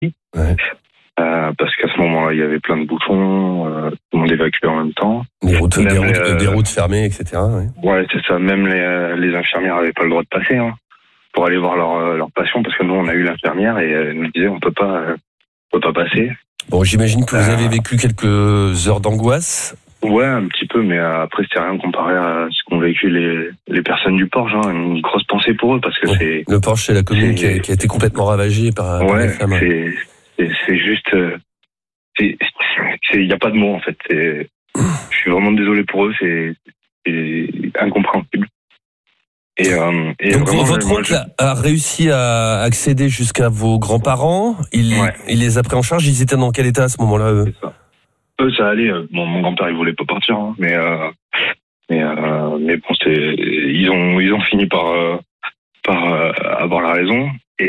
Ouais. Parce qu'à ce moment-là, il y avait plein de bouchons, tout le monde évacuait en même temps. Des routes fermées, etc. Ouais, c'est ça. Même les infirmières n'avaient pas le droit de passer pour aller voir leur patient, parce que nous, on a eu l'infirmière et elle nous disait on peut pas passer. Bon, j'imagine que vous avez vécu quelques heures d'angoisse. Ouais, un petit peu, mais après, c'était rien comparé à ce qu'ont vécu les personnes du Porge. Une grosse pensée pour eux, parce que c'est... Le Porge, c'est la commune qui a été complètement ravagée par les flammes. C'est juste... Il n'y a pas de mots, en fait. Je suis vraiment désolé pour eux, c'est incompréhensible. Donc vraiment, votre oncle a réussi à accéder jusqu'à vos grands-parents. Il les a pris en charge. Ils étaient dans quel état à ce moment-là, eux ? C'est ça. Eux, ça allait. Bon, mon grand-père, il voulait pas partir, mais bon, ils ont fini par avoir la raison.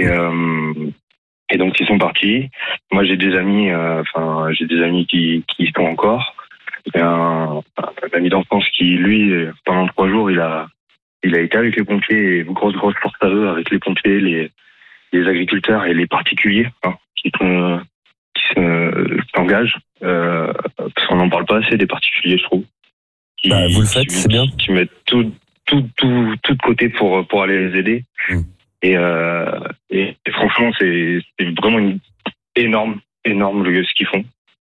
Et donc, ils sont partis. Moi, j'ai des amis qui y sont encore. Il y a un ami d'enfance qui, lui, pendant 3 jours, il a été avec les pompiers, et grosse force à eux, avec les pompiers, les agriculteurs et les particuliers qui s'engagent. Parce qu'on n'en parle pas assez des particuliers, je trouve. Vous le faites, c'est bien. Qui mettent tout de côté pour aller les aider. Et franchement, c'est vraiment énorme ce qu'ils font.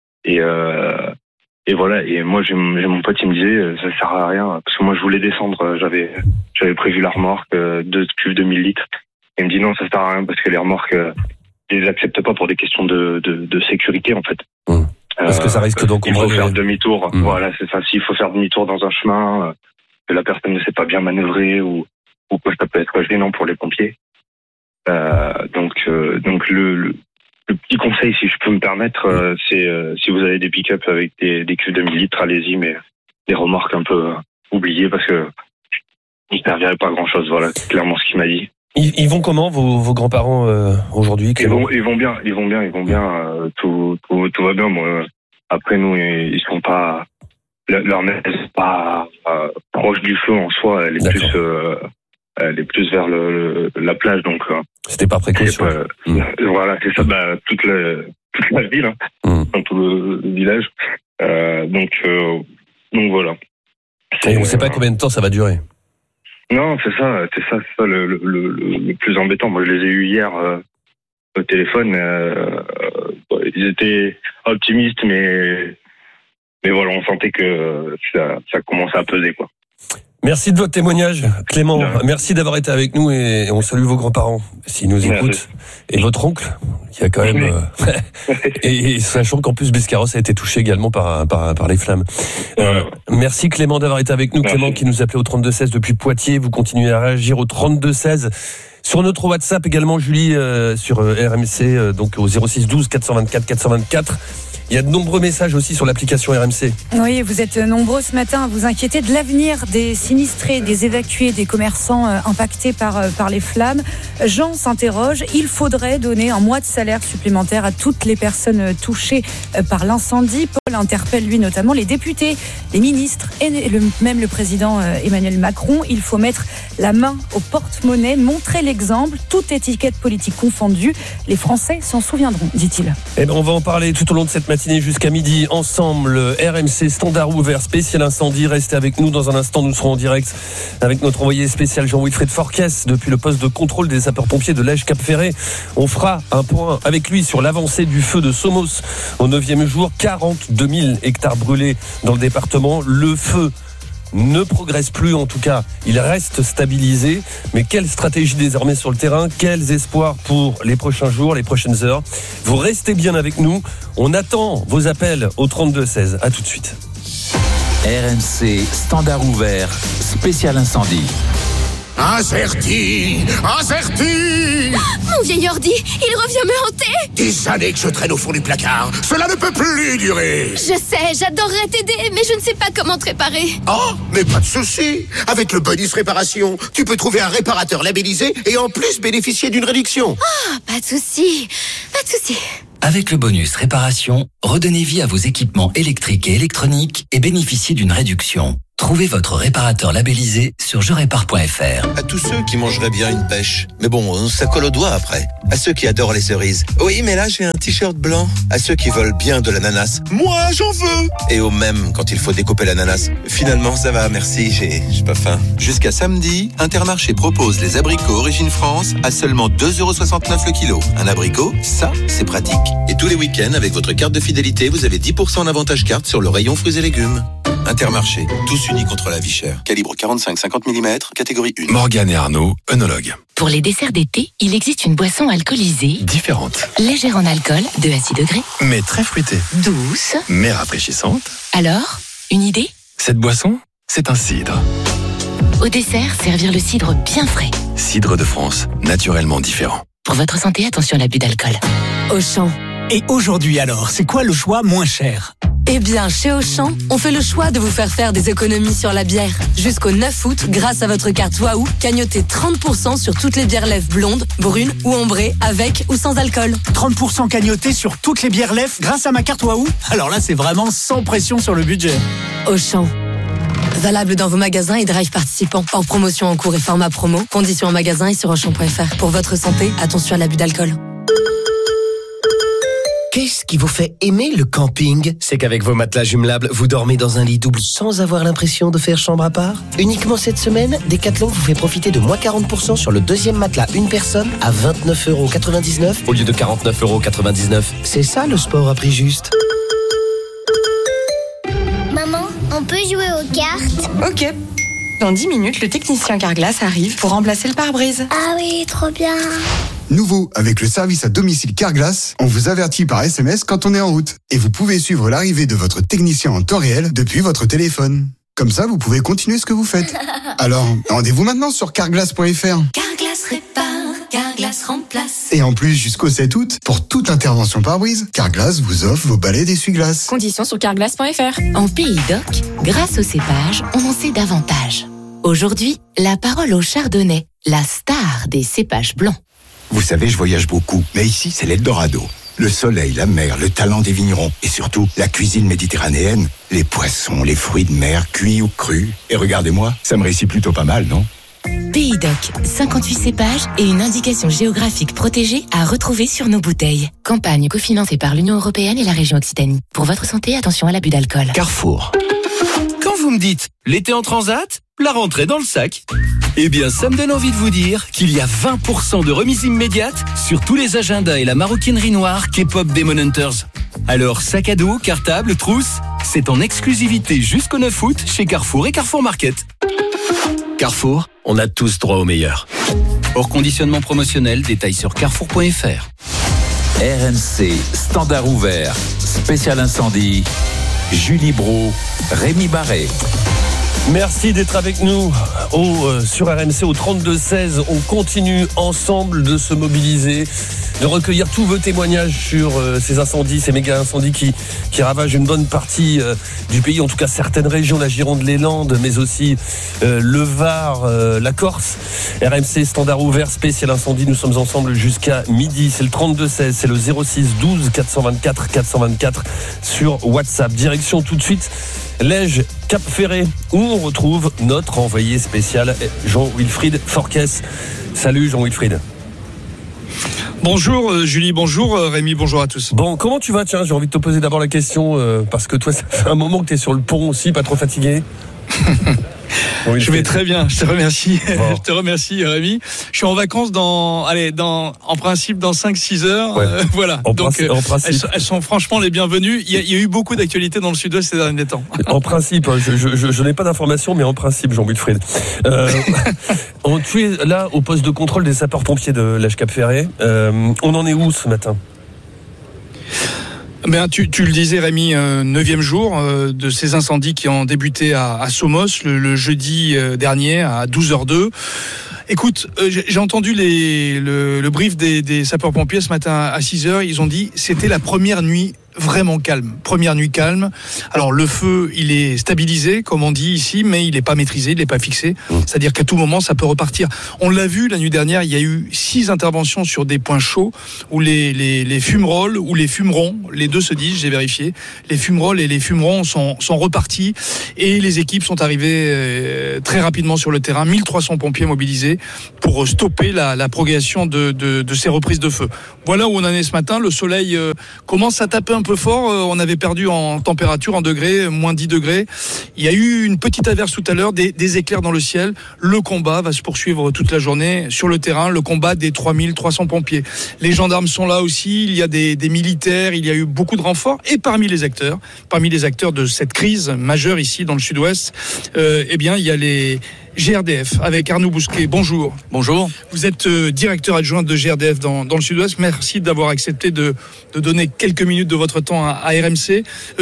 Et voilà. Et moi, j'ai mon pote qui me disait, ça sert à rien, parce que moi, je voulais descendre. J'avais prévu la remorque, 2 cuves de 1000 litres. Et il me dit non, ça sert à rien, parce que les remorques, ils les acceptent pas pour des questions de sécurité, en fait. Parce que ça risque d'encombrer. Il faut faire demi-tour. Voilà, c'est ça. S'il faut faire demi-tour dans un chemin, que la personne ne sait pas bien manœuvrer, ou quoi, ça peut être gênant pour les pompiers. Donc le petit conseil, si je peux me permettre, c'est si vous avez des pick-up avec des cuves de 1000 litres, allez-y, mais des remorques un peu oubliées, parce que ils ne serviraient pas à grand-chose. Voilà, c'est clairement ce qu'il m'a dit. Ils vont comment, vos grands-parents, aujourd'hui? Ils vont bien. Tout va bien. Moi, après, nous, ils sont pas... Leur mère n'est pas proche du feu en soi. Elle est plus vers la plage, donc... C'était par précaution. Voilà, c'est ça. Toute la ville, dans tout le village. Donc voilà. Et on ne sait pas combien de temps ça va durer. Non, c'est ça le plus embêtant. Moi, je les ai eus hier au téléphone. Ils étaient optimistes, mais voilà, on sentait que ça commençait à peser, quoi. Merci de votre témoignage, Clément. Merci d'avoir été avec nous, et on salue vos grands-parents s'ils nous écoutent. Et votre oncle, qui a quand même... et sachant qu'en plus, Biscarrosse a été touché également par les flammes. Merci Clément d'avoir été avec nous. Merci. Clément qui nous appelait au 3216 depuis Poitiers. Vous continuez à réagir au 3216. Sur notre WhatsApp également, Julie, sur RMC, donc au 06 12 424 424. Il y a de nombreux messages aussi sur l'application RMC. Oui, vous êtes nombreux ce matin à vous inquiéter de l'avenir des sinistrés, des évacués, des commerçants impactés par les flammes. Jean s'interroge, il faudrait donner un mois de salaire supplémentaire à toutes les personnes touchées par l'incendie. Paul interpelle lui notamment les députés, les ministres et même le président Emmanuel Macron. Il faut mettre la main au porte-monnaie, montrer l'exemple, toute étiquette politique confondue. Les Français s'en souviendront, dit-il. On va en parler tout au long de cette matinée jusqu'à midi ensemble. RMC Standard ouvert spécial incendie. Restez avec nous dans un instant. Nous serons en direct avec notre envoyé spécial Jean-Wilfried Forquès depuis le poste de contrôle des sapeurs-pompiers de Lège-Cap-Ferré. On fera un point avec lui sur l'avancée du feu de Somos au 9e jour. 42 000 hectares brûlés dans le département. Le feu ne progresse plus, en tout cas, il reste stabilisé. Mais quelle stratégie désormais sur le terrain? Quels espoirs pour les prochains jours, les prochaines heures? Vous restez bien avec nous. On attend vos appels au 3216. À tout de suite. RMC Standard ouvert, spécial incendie. Incerti. Mon vieil ordi, il revient me hanter. Des années que je traîne au fond du placard. Cela ne peut plus durer. Je sais, j'adorerais t'aider, mais je ne sais pas comment te réparer. Oh, mais pas de souci. Avec le bonus réparation, tu peux trouver un réparateur labellisé et en plus bénéficier d'une réduction. Oh, pas de souci. Avec le bonus réparation, redonnez vie à vos équipements électriques et électroniques et bénéficiez d'une réduction. Trouvez votre réparateur labellisé sur jerépare.fr. À tous ceux qui mangeraient bien une pêche, mais bon, ça colle aux doigts après. À ceux qui adorent les cerises, oui, mais là j'ai un t-shirt blanc. À ceux qui veulent bien de l'ananas, moi j'en veux. Et au même quand il faut découper l'ananas. Finalement ça va, merci, j'ai pas faim. Jusqu'à samedi, Intermarché propose les abricots Origine France à seulement 2,69€ le kilo. Un abricot, ça c'est pratique. Et tous les week-ends, avec votre carte de fidélité, vous avez 10% en avantage carte sur le rayon fruits et légumes. Intermarché, tous unis contre la vie chère. Calibre 45-50 mm, catégorie 1. Morgane et Arnaud, œnologues. Pour les desserts d'été, il existe une boisson alcoolisée. Différente. Légère en alcool, 2 à 6 degrés. Mais très fruitée. Douce. Mais rafraîchissante. Alors, une idée ? Cette boisson, c'est un cidre. Au dessert, servir le cidre bien frais. Cidre de France, naturellement différent. Pour votre santé, attention à l'abus d'alcool. Auchan. Et aujourd'hui alors, c'est quoi le choix moins cher ? Eh bien, chez Auchan, on fait le choix de vous faire des économies sur la bière. Jusqu'au 9 août, grâce à votre carte Waouh, gagnotez 30% sur toutes les bières lèvres blondes, brunes ou ambrées, avec ou sans alcool. 30% cagnoté sur toutes les bières lèvres grâce à ma carte Waouh. Alors là, c'est vraiment sans pression sur le budget. Auchan. Valable dans vos magasins et drive participants. Hors promotion en cours et format promo. Conditions en magasin et sur Auchan.fr. Pour votre santé, attention à l'abus d'alcool. Qu'est-ce qui vous fait aimer le camping ? C'est qu'avec vos matelas jumelables, vous dormez dans un lit double sans avoir l'impression de faire chambre à part ? Uniquement cette semaine, Decathlon vous fait profiter de moins 40% sur le deuxième matelas une personne à 29,99€ au lieu de 49,99€. C'est ça le sport à prix juste. Maman, on peut jouer aux cartes ? Ok. Dans 10 minutes, le technicien Carglass arrive pour remplacer le pare-brise. Ah oui, trop bien. Nouveau, avec le service à domicile Carglass, on vous avertit par SMS quand on est en route. Et vous pouvez suivre l'arrivée de votre technicien en temps réel depuis votre téléphone. Comme ça, vous pouvez continuer ce que vous faites. Alors, rendez-vous maintenant sur carglass.fr. Carglass répare, Carglass remplace. Et en plus, jusqu'au 7 août, pour toute intervention pare-brise, Carglass vous offre vos balais d'essuie-glace. Conditions sur carglass.fr. En Pays d'Oc, grâce au cépage, on en sait davantage. Aujourd'hui, la parole au chardonnay, la star des cépages blancs. Vous savez, je voyage beaucoup, mais ici, c'est l'Eldorado. Le soleil, la mer, le talent des vignerons et surtout la cuisine méditerranéenne, les poissons, les fruits de mer, cuits ou crus. Et regardez-moi, ça me réussit plutôt pas mal, non ? Pays d'Oc, 58 cépages et une indication géographique protégée à retrouver sur nos bouteilles. Campagne cofinancée par l'Union européenne et la région Occitanie. Pour votre santé, attention à l'abus d'alcool. Carrefour. Quand vous me dites l'été en transat, la rentrée dans le sac, eh bien ça me donne envie de vous dire qu'il y a 20% de remise immédiate sur tous les agendas et la maroquinerie noire K-pop Demon Hunters. Alors sac à dos, cartable, trousse, c'est en exclusivité jusqu'au 9 août chez Carrefour et Carrefour Market. Carrefour, on a tous droit au meilleur. Hors conditionnement promotionnel, détail sur carrefour.fr. RMC, standard ouvert, spécial incendie, Julie Brault, Rémi Barré. Merci d'être avec nous sur RMC au 32-16. On continue ensemble de se mobiliser, de recueillir tous vos témoignages sur ces incendies, ces méga incendies qui ravagent une bonne partie du pays, en tout cas certaines régions, la Gironde, les Landes, mais aussi le Var, la Corse. RMC standard ouvert, spécial incendie. Nous sommes ensemble jusqu'à midi. C'est le 32-16, c'est le 06 12 424 424 sur WhatsApp. Direction tout de suite Lège, Cap Ferré, où on retrouve notre envoyé spécial Jean-Wilfried Forquès. Salut Jean-Wilfried. Bonjour Julie, bonjour Rémi, bonjour à tous. Bon, comment tu vas ? Tiens, j'ai envie de te poser d'abord la question, parce que toi, ça fait un moment que tu es sur le pont aussi, pas trop fatigué. Je vais très bien, je te remercie. Bon. Je te remercie Rémi. Je suis en vacances en principe dans 5-6 heures. Ouais. Voilà. Donc elles sont franchement les bienvenues. Il y a eu beaucoup d'actualités dans le sud-ouest ces derniers temps. En principe, je n'ai pas d'informations, mais en principe, Jean-Wilfried. Tu es là au poste de contrôle des sapeurs-pompiers de Lège Cap Ferré. On en est où ce matin ? Ben, tu le disais Rémi, 9e jour de ces incendies qui ont débuté à Somos le jeudi dernier à 12h02. Écoute, j'ai entendu le brief des sapeurs-pompiers ce matin à 6h. Ils ont dit c'était la première nuit vraiment calme. Première nuit calme. Alors le feu, il est stabilisé, comme on dit ici, mais il n'est pas maîtrisé, il n'est pas fixé. C'est-à-dire qu'à tout moment, ça peut repartir. On l'a vu la nuit dernière, il y a eu 6 interventions sur des points chauds où les fumerolles ou les fumerons, les deux se disent, j'ai vérifié, les fumerolles et les fumerons sont repartis et les équipes sont arrivées très rapidement sur le terrain. 1300 pompiers mobilisés pour stopper la progression de ces reprises de feu. Voilà où on en est ce matin. Le soleil commence à taper un peu fort. On avait perdu en température, en degrés, moins 10 degrés. Il y a eu une petite averse tout à l'heure, des éclairs dans le ciel. Le combat va se poursuivre toute la journée sur le terrain, le combat des 3300 pompiers. Les gendarmes sont là aussi, il y a des militaires, il y a eu beaucoup de renforts. Et parmi les acteurs de cette crise majeure ici dans le sud-ouest, eh bien, il y a les GRDF avec Arnaud Bousquet. Bonjour. Bonjour. Vous êtes directeur adjoint de GRDF dans le sud-ouest. Merci d'avoir accepté de donner quelques minutes de votre temps à RMC.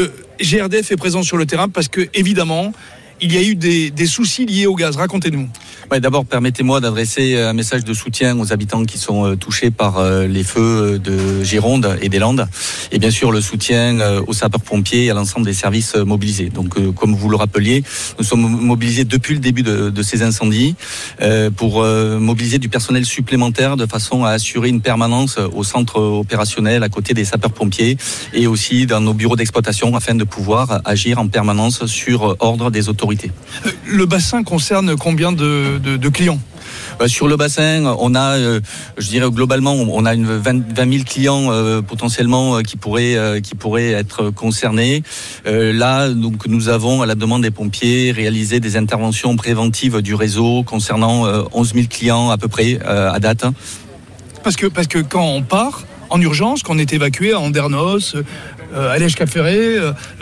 GRDF est présent sur le terrain parce que, évidemment, il y a eu des soucis liés au gaz. Racontez-nous. Ouais, d'abord, permettez-moi d'adresser un message de soutien aux habitants qui sont touchés par les feux de Gironde et des Landes. Et bien sûr, le soutien aux sapeurs-pompiers et à l'ensemble des services mobilisés. Donc, comme vous le rappeliez, nous sommes mobilisés depuis le début de ces incendies pour mobiliser du personnel supplémentaire de façon à assurer une permanence au centre opérationnel à côté des sapeurs-pompiers et aussi dans nos bureaux d'exploitation afin de pouvoir agir en permanence sur ordre des autorités. Le bassin concerne combien de clients ? Sur le bassin, on a, je dirais globalement, on a 20 000 clients potentiellement qui pourraient être concernés. Là, donc, nous avons, à la demande des pompiers, réalisé des interventions préventives du réseau concernant 11 000 clients à peu près à date. Parce que quand on part en urgence, quand on est évacué à Andernos, à Lège-Cap-Ferré,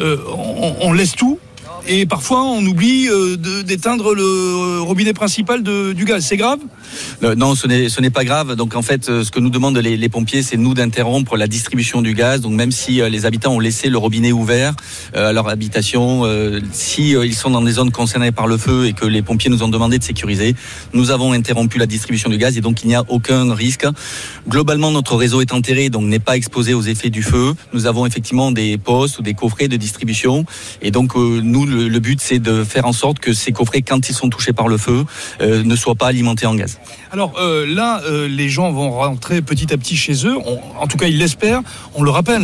on laisse tout. Et parfois, on oublie d'éteindre le robinet principal du gaz. C'est grave ? Non, ce n'est pas grave. Donc, en fait, ce que nous demandent les pompiers, c'est nous d'interrompre la distribution du gaz. Donc, même si les habitants ont laissé le robinet ouvert à leur habitation, si ils sont dans des zones concernées par le feu et que les pompiers nous ont demandé de sécuriser, nous avons interrompu la distribution du gaz et donc il n'y a aucun risque. Globalement, notre réseau est enterré, donc n'est pas exposé aux effets du feu. Nous avons effectivement des postes ou des coffrets de distribution. Et donc, nous, le but, c'est de faire en sorte que ces coffrets, quand ils sont touchés par le feu, ne soient pas alimentés en gaz. Alors là, les gens vont rentrer petit à petit chez eux. En tout cas, ils l'espèrent. On le rappelle,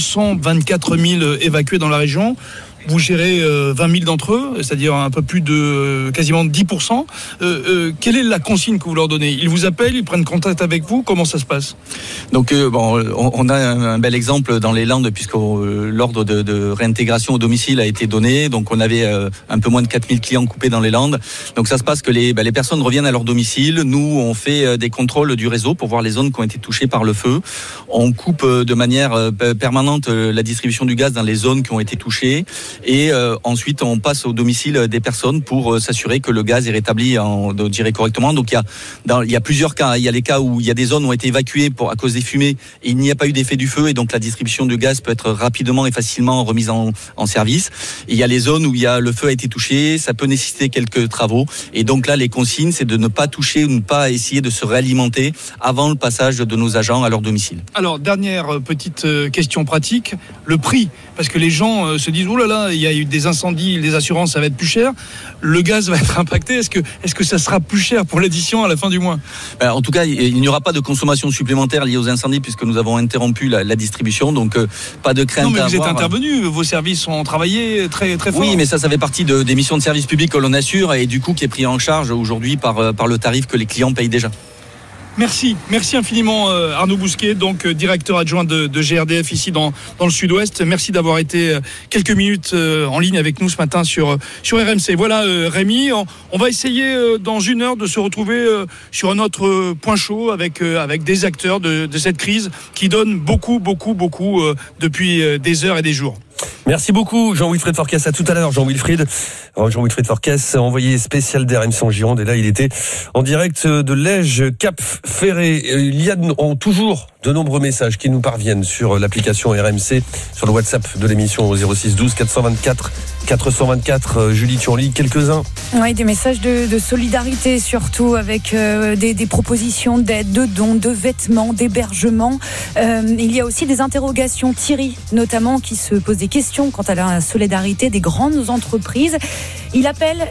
224 000 évacués dans la région. Vous gérez 20 000 d'entre eux, c'est-à-dire un peu plus de quasiment 10%. Quelle est la consigne que vous leur donnez ? Ils vous appellent, ils prennent contact avec vous. Comment ça se passe ? Donc, on a un bel exemple dans les Landes puisque l'ordre de réintégration au domicile a été donné. Donc, on avait un peu moins de 4 000 clients coupés dans les Landes. Donc, ça se passe que les personnes reviennent à leur domicile. Nous, on fait des contrôles du réseau pour voir les zones qui ont été touchées par le feu. On coupe de manière permanente la distribution du gaz dans les zones qui ont été touchées. Et ensuite, on passe au domicile des personnes pour s'assurer que le gaz est rétabli correctement. Donc, il y a plusieurs cas. Il y a les cas où il y a des zones où ont été évacuées à cause des fumées et il n'y a pas eu d'effet du feu et donc la distribution de gaz peut être rapidement et facilement remise en service. Et il y a les zones où le feu a été touché, ça peut nécessiter quelques travaux. Et donc là, les consignes, c'est de ne pas toucher ou ne pas essayer de se réalimenter avant le passage de nos agents à leur domicile. Alors, dernière petite question pratique, le prix. Parce que les gens se disent, oh là là, il y a eu des incendies, les assurances, ça va être plus cher. Le gaz va être impacté. Est-ce que ça sera plus cher pour l'addition à la fin du mois ? En tout cas, il n'y aura pas de consommation supplémentaire liée aux incendies puisque nous avons interrompu la distribution. Donc, pas de crainte. Non, mais vous êtes avoir. Intervenu. Vos services ont travaillé très, très fort. Oui, mais ça fait partie des missions de service public que l'on assure et du coup qui est pris en charge aujourd'hui par le tarif que les clients payent déjà. Merci infiniment Arnaud Bousquet, donc directeur adjoint de GRDF ici dans le sud-ouest. Merci d'avoir été quelques minutes en ligne avec nous ce matin sur RMC. Voilà Rémi, on va essayer dans une heure de se retrouver sur un autre point chaud avec des acteurs de cette crise qui donnent beaucoup depuis des heures et des jours. Merci beaucoup Jean-Wilfried Forcas, à tout à l'heure Jean-Wilfried Forcas, envoyé spécial d'RMC en Gironde, et là il était en direct de Lège Cap Ferré. Il y a toujours de nombreux messages qui nous parviennent sur l'application RMC, sur le WhatsApp de l'émission au 06 12 424 424, Julie, tu en lis quelques-uns. Oui, des messages de solidarité surtout, avec des propositions d'aide, de dons, de vêtements, d'hébergement. Il y a aussi des interrogations. Thierry, notamment, qui se pose des questions quant à la solidarité des grandes entreprises. Il appelle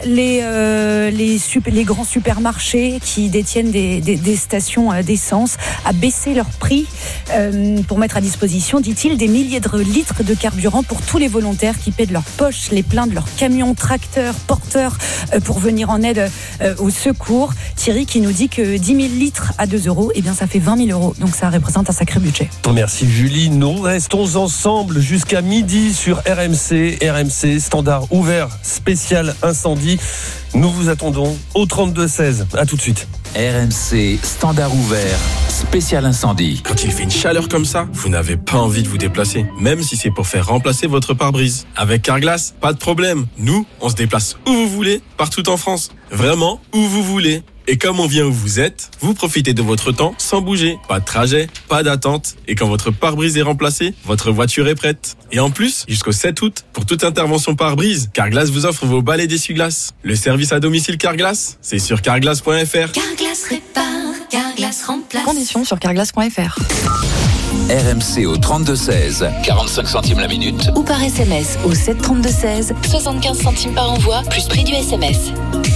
les grands supermarchés qui détiennent des stations d'essence à baisser leurs prix pour mettre à disposition, dit-il, des milliers de litres de carburant pour tous les volontaires qui paient de leur poche les pleins de leurs camions, tracteurs, porteurs pour venir en aide au secours. Thierry qui nous dit que 10 000 litres à 2 €, eh bien ça fait 20 000 €, donc ça représente un sacré budget. Merci Julie, nous restons ensemble jusqu'à midi sur RMC Standard ouvert spécial incendie. Nous vous attendons au 32-16. À tout de suite. RMC Standard ouvert spécial incendie. Quand il fait une chaleur comme ça, vous n'avez pas envie de vous déplacer, même si c'est pour faire remplacer votre pare-brise. Avec Carglass, pas de problème. Nous, on se déplace où vous voulez, partout en France. Vraiment, où vous voulez. Et comme on vient où vous êtes, vous profitez de votre temps sans bouger. Pas de trajet, pas d'attente. Et quand votre pare-brise est remplacé, votre voiture est prête. Et en plus, jusqu'au 7 août, pour toute intervention pare-brise, Carglass vous offre vos balais d'essuie-glace. Le service à domicile Carglass, c'est sur carglass.fr. Carglass répare, Carglass remplace. Conditions sur carglass.fr. RMC au 32-16, 45 centimes la minute. Ou par SMS au 732-16, 75 centimes par envoi, plus prix du SMS.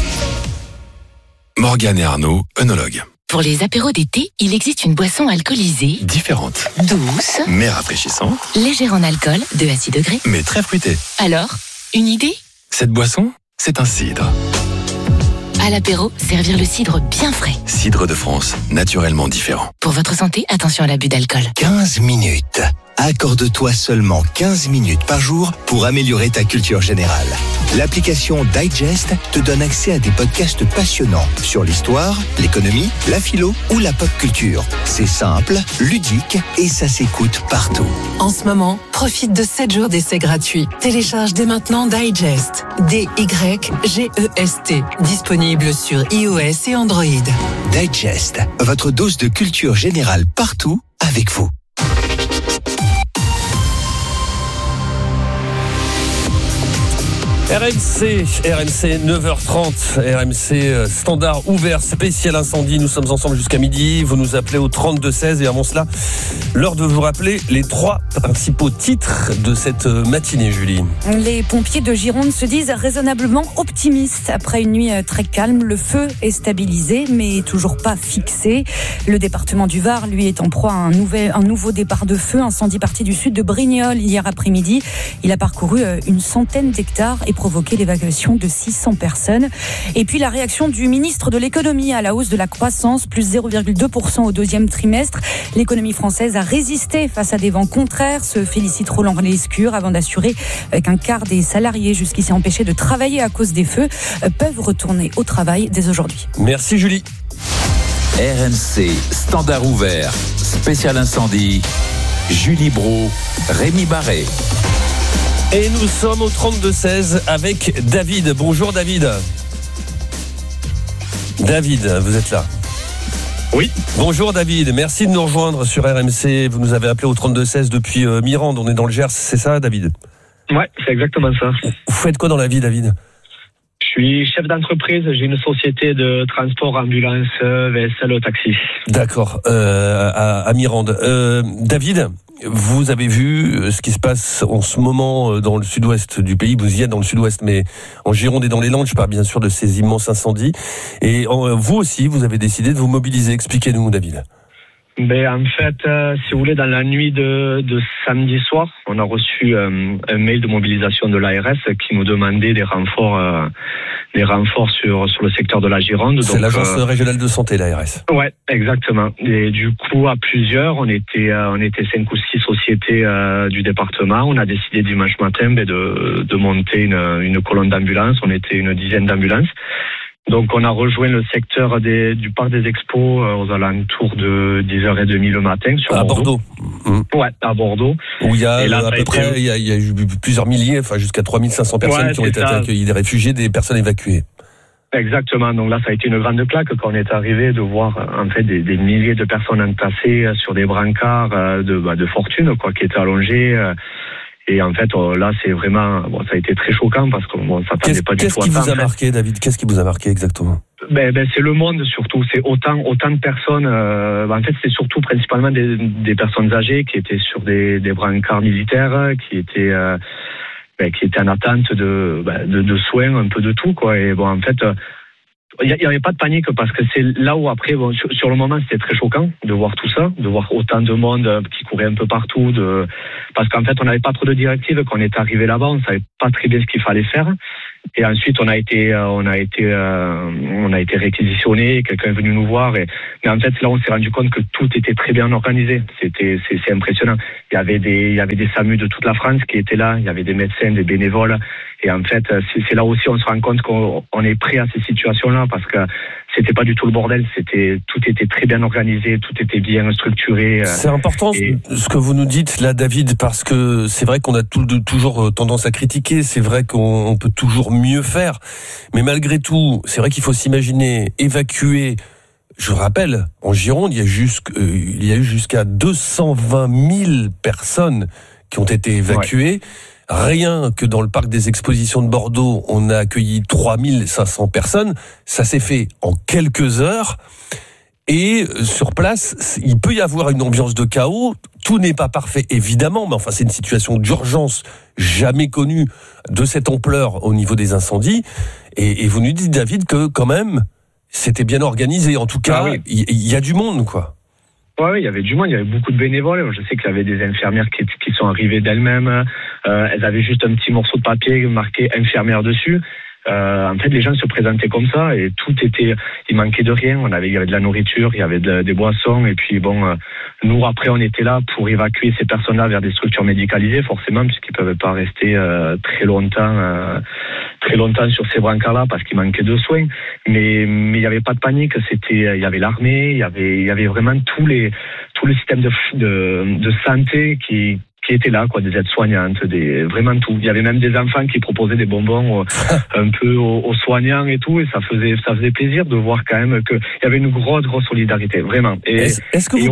Morgane et Arnaud, œnologues. Pour les apéros d'été, il existe une boisson alcoolisée, Différente, douce, mais rafraîchissante, légère en alcool, de à 6 degrés. mais très fruitée. Alors, une idée ? Cette boisson, c'est un cidre. À l'apéro, servir le cidre bien frais. Cidre de France, naturellement différent. Pour votre santé, attention à l'abus d'alcool. 15 minutes. Accorde-toi seulement 15 minutes par jour pour améliorer ta culture générale. L'application Digest te donne accès à des podcasts passionnants sur l'histoire, l'économie, la philo ou la pop culture. C'est simple, ludique et ça s'écoute partout. En ce moment, profite de 7 jours d'essai gratuit. Télécharge dès maintenant Digest. D-Y-G-E-S-T. Disponible sur iOS et Android. Digest, votre dose de culture générale partout avec vous. RMC 9h30, RMC Standard ouvert spécial incendie. Nous sommes ensemble jusqu'à midi. Vous nous appelez au 32-16 et avant cela, l'heure de vous rappeler les 3 principaux titres de cette matinée, Julie. Les pompiers de Gironde se disent raisonnablement optimistes. Après une nuit très calme, le feu est stabilisé mais toujours pas fixé. Le département du Var, lui, est en proie à un nouveau départ de feu. Incendie parti du sud de Brignoles hier après-midi. Il a parcouru une centaine d'hectares et provoqué l'évacuation de 600 personnes. Et puis la réaction du ministre de l'économie à la hausse de la croissance, plus 0,2% au deuxième trimestre. L'économie française a résisté face à des vents contraires, se félicite Roland Lescure, avant d'assurer qu'un quart des salariés jusqu'ici empêchés de travailler à cause des feux peuvent retourner au travail dès aujourd'hui. Merci Julie. RMC Standard ouvert spécial incendie. Julie Bro, Rémi Barré. Et nous sommes au 32-16 avec David. Bonjour David. David, vous êtes là? Oui. Bonjour David, merci de nous rejoindre sur RMC. Vous nous avez appelé au 32-16 depuis Mirande, on est dans le Gers, c'est ça David? Ouais, c'est exactement ça. Vous faites quoi dans la vie David? Je suis chef d'entreprise, j'ai une société de transport ambulance VSL taxi. D'accord, à Mirande. David, vous avez vu ce qui se passe en ce moment dans le sud-ouest du pays. Vous y êtes dans le sud-ouest, mais en Gironde et dans les Landes, je parle bien sûr de ces immenses incendies. Et vous aussi, vous avez décidé de vous mobiliser. Expliquez-nous, David. En fait, si vous voulez, dans la nuit de samedi soir, on a reçu un mail de mobilisation de l'ARS qui nous demandait des renforts sur le secteur de la Gironde. C'est l'agence régionale de santé, l'ARS. Ouais, exactement. Et du coup, à plusieurs, on était 5 ou 6 sociétés du département. On a décidé dimanche matin de monter une colonne d'ambulance. On était une dizaine d'ambulances. Donc on a rejoint le secteur du parc des expos aux alentours de 10h30 le matin sur Bordeaux. Ouais, à Bordeaux. Où il y a à peu près il y a eu plusieurs milliers, enfin jusqu'à 3500 personnes qui ont été accueillies, des réfugiés, des personnes évacuées. Exactement. Donc là, ça a été une grande claque quand on est arrivé de voir en fait des milliers de personnes entassées sur des brancards de fortune qui étaient allongés. Et en fait, là, c'est vraiment, ça a été très choquant parce qu'on s'attendait pas du tout à ça. Qu'est-ce qui vous a marqué, David? Qu'est-ce qui vous a marqué exactement? C'est le monde surtout. C'est autant de personnes. En fait, c'est surtout principalement des personnes âgées qui étaient sur des brancards militaires, qui étaient en attente de soins, un peu de tout, quoi. Et en fait, il y avait pas de panique parce que c'est là où après, sur le moment, c'était très choquant de voir tout ça, de voir autant de monde qui courait un peu partout, parce qu'en fait, on n'avait pas trop de directives. Quand on est arrivé là-bas, on savait pas très bien ce qu'il fallait faire. Et ensuite, on a été réquisitionné. Quelqu'un est venu nous voir. Mais en fait, là, on s'est rendu compte que tout était très bien organisé. C'est impressionnant. Il y avait des SAMU de toute la France qui étaient là. Il y avait des médecins, des bénévoles. Et en fait, c'est là aussi on se rend compte qu'on est prêt à ces situations-là parce que c'était pas du tout le bordel. Tout était très bien organisé, tout était bien structuré. C'est important ce que vous nous dites là, David, parce que c'est vrai qu'on a toujours tendance à critiquer. C'est vrai qu'on peut toujours mieux faire, mais malgré tout, c'est vrai qu'il faut s'imaginer évacuer. Je rappelle, en Gironde, il y a eu jusqu'à 220 000 personnes qui ont été évacuées. Ouais. Rien que dans le parc des expositions de Bordeaux, on a accueilli 3500 personnes. Ça s'est fait en quelques heures. Et sur place, il peut y avoir une ambiance de chaos. Tout n'est pas parfait, évidemment, mais enfin, c'est une situation d'urgence jamais connue de cette ampleur au niveau des incendies. Et vous nous dites, David, que quand même, c'était bien organisé. En tout cas, il y a du monde, quoi. Oui, il y avait du monde, il y avait beaucoup de bénévoles. Je sais qu'il y avait des infirmières qui sont arrivées d'elles-mêmes. Elles avaient juste un petit morceau de papier marqué infirmière dessus. En fait, les gens se présentaient comme ça et il manquait de rien. Il y avait de la nourriture, il y avait des boissons et puis nous après on était là pour évacuer ces personnes-là vers des structures médicalisées forcément puisqu'ils peuvent pas rester très longtemps sur ces brancards-là parce qu'il manquait de soins. Mais il y avait pas de panique. Il y avait l'armée, il y avait vraiment tout le système de santé qui étaient là, quoi, des aides-soignantes, vraiment tout. Il y avait même des enfants qui proposaient des bonbons un peu aux soignants et tout, et ça faisait plaisir de voir quand même qu'il y avait une grosse solidarité, vraiment. Est-ce que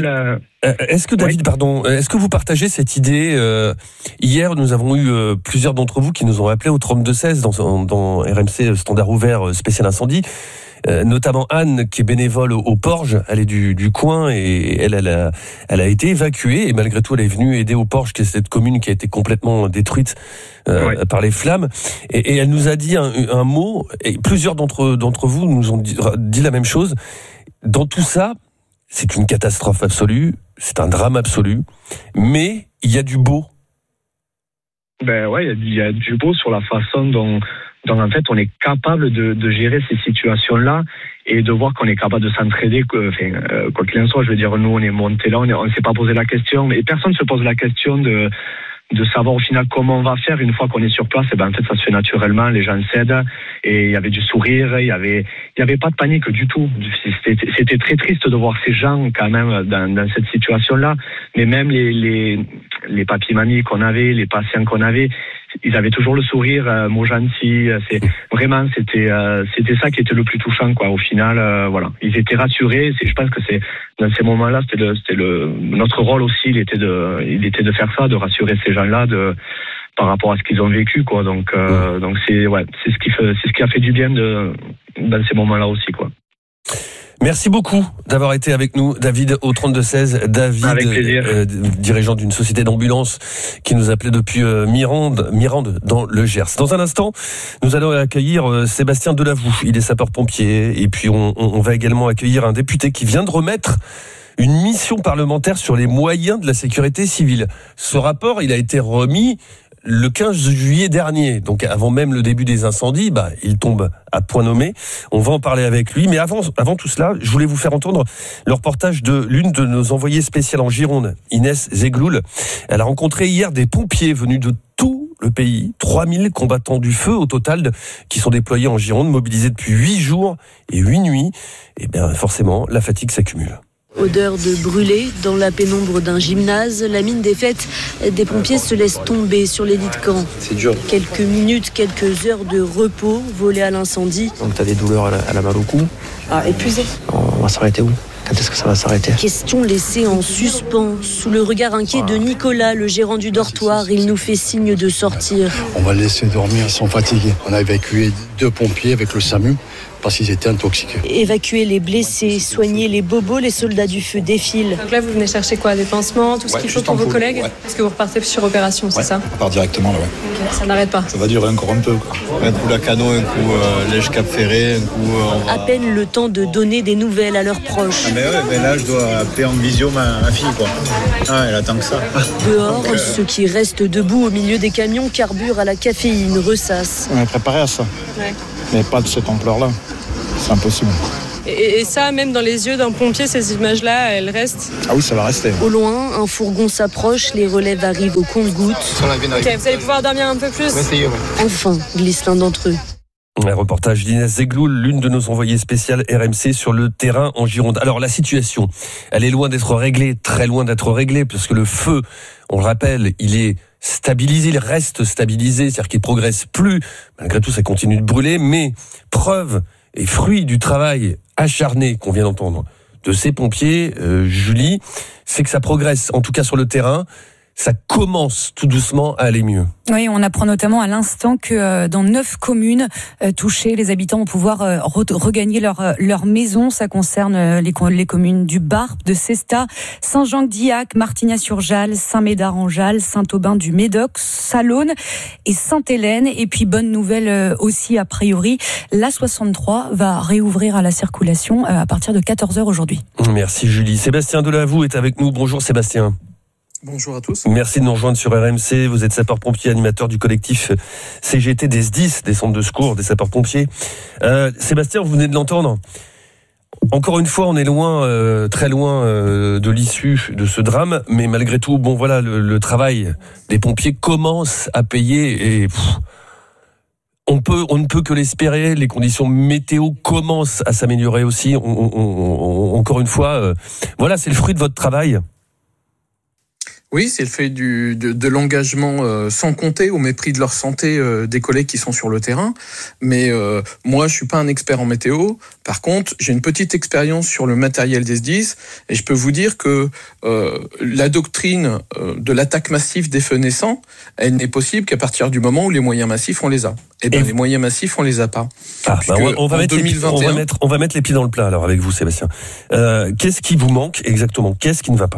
vous partagez cette idée? Hier, nous avons eu plusieurs d'entre vous qui nous ont appelés au 3216 dans RMC Standard Ouvert spécial incendie. Notamment Anne qui est bénévole au Porge, elle est du coin et elle a été évacuée et malgré tout elle est venue aider au Porge, qui est cette commune qui a été complètement détruite par les flammes, et elle nous a dit un mot, et plusieurs d'entre vous nous ont dit la même chose. Dans tout ça, c'est une catastrophe absolue, c'est un drame absolu, mais il y a du beau. Il y a du beau sur la façon dont en fait on est capable de gérer ces situations-là et de voir qu'on est capable de s'entraider. Quoi qu'il en soit, je veux dire, nous on est montés là, on s'est pas posé la question, mais personne ne se pose la question de savoir au final comment on va faire une fois qu'on est sur place. En fait ça se fait naturellement, les gens s'aident et il y avait du sourire, il y avait pas de panique du tout. C'était très triste de voir ces gens quand même dans cette situation-là, mais même les papiers-mamies qu'on avait, les patients qu'on avait, ils avaient toujours le sourire, mots gentils. C'était ça qui était le plus touchant, quoi. Au final, ils étaient rassurés. Je pense que c'est dans ces moments-là, c'était notre rôle aussi. Il était de faire ça, de rassurer ces gens-là, par rapport à ce qu'ils ont vécu, quoi. Donc c'est ce qui a fait du bien dans ces moments-là aussi, quoi. Merci beaucoup d'avoir été avec nous, David, au 3216. David, dirigeant d'une société d'ambulance qui nous appelait depuis Mirande dans le Gers. Dans un instant, nous allons accueillir Sébastien Delavoux. Il est sapeur-pompier. Et puis, on va également accueillir un député qui vient de remettre une mission parlementaire sur les moyens de la sécurité civile. Ce rapport, il a été remis le 15 juillet dernier, donc avant même le début des incendies. Il tombe à point nommé. On va en parler avec lui. Mais avant tout cela, je voulais vous faire entendre le reportage de l'une de nos envoyées spéciales en Gironde, Inès Zegloul. Elle a rencontré hier des pompiers venus de tout le pays, 3000 combattants du feu au total qui sont déployés en Gironde, mobilisés depuis 8 jours et 8 nuits. Et bien forcément, la fatigue s'accumule. Odeur de brûlé dans la pénombre d'un gymnase, la mine défaite, des pompiers se laissent tomber sur les lits de camp. C'est dur. Quelques minutes, quelques heures de repos volés à l'incendie. Donc t'as des douleurs à la main au cou. Épuisé. On va s'arrêter où? Quand est-ce que ça va s'arrêter ? Question laissée en suspens. Sous le regard inquiet de Nicolas, le gérant du dortoir, il nous fait signe de sortir. On va le laisser dormir, ils sont fatigués. On a évacué 2 pompiers avec le SAMU parce qu'ils étaient intoxiqués. Évacuer les blessés, soigner les bobos, les soldats du feu défilent. Donc là, vous venez chercher quoi ? Des pansements, tout ce qu'il faut pour vos collègues ? Parce que vous repartez sur opération, c'est ça ? On part directement là, ouais. Okay, ça n'arrête pas. Ça va durer encore un peu, quoi. Un coup Lacano, un coup Lège Cap Ferré, un coup... À peine le temps de donner des nouvelles à leurs proches. Mais là, je dois appeler en visio ma fille, quoi. Ah, elle attend que ça. Dehors, ceux qui restent debout au milieu des camions carburent à la caféine, ressassent. On est préparé à ça. Ouais. Mais pas de cette ampleur-là. C'est impossible. Et ça, même dans les yeux d'un pompier, ces images-là, elles restent ? Ah oui, ça va rester. Au loin, un fourgon s'approche, les relèves arrivent au compte-gouttes. Ok, vous allez pouvoir dormir un peu plus ? Essayez, ouais. Enfin, glisse l'un d'entre eux. Un reportage d'Inès Zegloul, l'une de nos envoyées spéciales RMC sur le terrain en Gironde. Alors la situation, elle est loin d'être réglée, très loin d'être réglée, parce que le feu, on le rappelle, il est stabilisé, il reste stabilisé, c'est-à-dire qu'il ne progresse plus. Malgré tout, ça continue de brûler, mais preuve et fruit du travail acharné qu'on vient d'entendre de ces pompiers, Julie, c'est que ça progresse, en tout cas sur le terrain. Ça commence tout doucement à aller mieux. Oui, on apprend notamment à l'instant que dans 9 communes touchées, les habitants vont pouvoir regagner leur maison. Ça concerne les communes du Barp, de Cestas, Saint-Jean-d'Illac, Martignas-sur-Jalles, Saint-Médard-en-Jalles, Saint-Aubin du Médoc, Salonne et Sainte-Hélène. Et puis bonne nouvelle aussi a priori, l'A63 va réouvrir à la circulation à partir de 14h aujourd'hui. Merci Julie. Sébastien Delavou est avec nous. Bonjour Sébastien. Bonjour à tous. Merci de nous rejoindre sur RMC. Vous êtes sapeur-pompier, animateur du collectif CGT des SDIS, des centres de secours, des sapeurs-pompiers. Sébastien, vous venez de l'entendre. Encore une fois, on est loin, très loin de l'issue de ce drame, mais malgré tout, bon voilà, le travail des pompiers commence à payer et on ne peut que l'espérer. Les conditions météo commencent à s'améliorer aussi. Encore une fois, voilà, c'est le fruit de votre travail. Oui, c'est le fait de l'engagement sans compter au mépris de leur santé des collègues qui sont sur le terrain. Mais moi, je suis pas un expert en météo. Par contre, j'ai une petite expérience sur le matériel des SDIS et je peux vous dire que la doctrine de l'attaque massive des feux naissants, elle n'est possible qu'à partir du moment où les moyens massifs, on les a. Et bien, les moyens massifs, on les a pas. On va mettre les pieds dans le plat alors avec vous, Sébastien. Qu'est-ce qui vous manque exactement ? Qu'est-ce qui ne va pas ?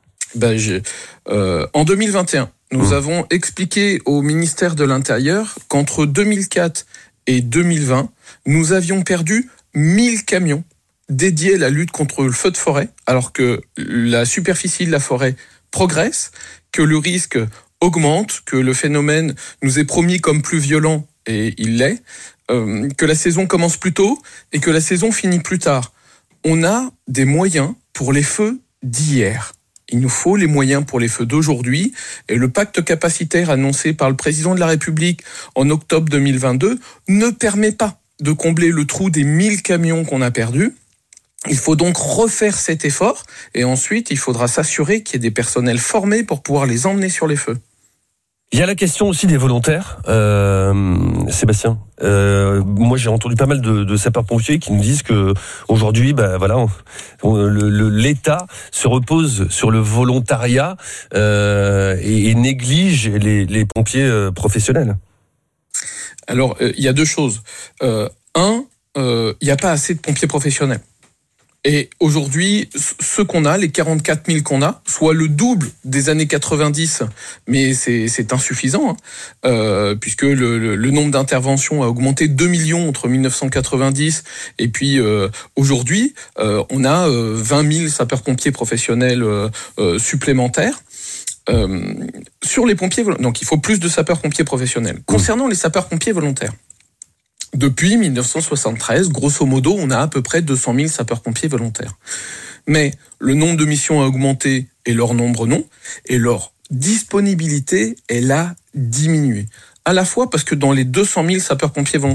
En 2021, nous avons expliqué au ministère de l'Intérieur qu'entre 2004 et 2020, nous avions perdu 1000 camions dédiés à la lutte contre le feu de forêt, alors que la superficie de la forêt progresse, que le risque augmente, que le phénomène nous est promis comme plus violent, et il l'est, que la saison commence plus tôt et que la saison finit plus tard. On a des moyens pour les feux d'hier. Il nous faut les moyens pour les feux d'aujourd'hui et le pacte capacitaire annoncé par le président de la République en octobre 2022 ne permet pas de combler le trou des 1000 camions qu'on a perdus. Il faut donc refaire cet effort et ensuite il faudra s'assurer qu'il y ait des personnels formés pour pouvoir les emmener sur les feux. Il y a la question aussi des volontaires, Sébastien. Moi, j'ai entendu pas mal de sapeurs-pompiers qui nous disent que aujourd'hui, l'État se repose sur le volontariat et néglige les pompiers professionnels. Alors, il y a deux choses. Il n'y a pas assez de pompiers professionnels. Et aujourd'hui, ceux qu'on a, les 44 000 qu'on a, soit le double des années 90, mais c'est insuffisant, puisque le nombre d'interventions a augmenté 2 millions entre 1990 et puis aujourd'hui, on a 20 000 sapeurs-pompiers professionnels supplémentaires. Sur les pompiers, donc il faut plus de sapeurs-pompiers professionnels. Concernant les sapeurs-pompiers volontaires, depuis 1973, grosso modo, on a à peu près 200 000 sapeurs-pompiers volontaires. Mais le nombre de missions a augmenté et leur nombre non, et leur disponibilité, elle a diminué. À la fois parce que dans les 200 000 sapeurs-pompiers volontaires,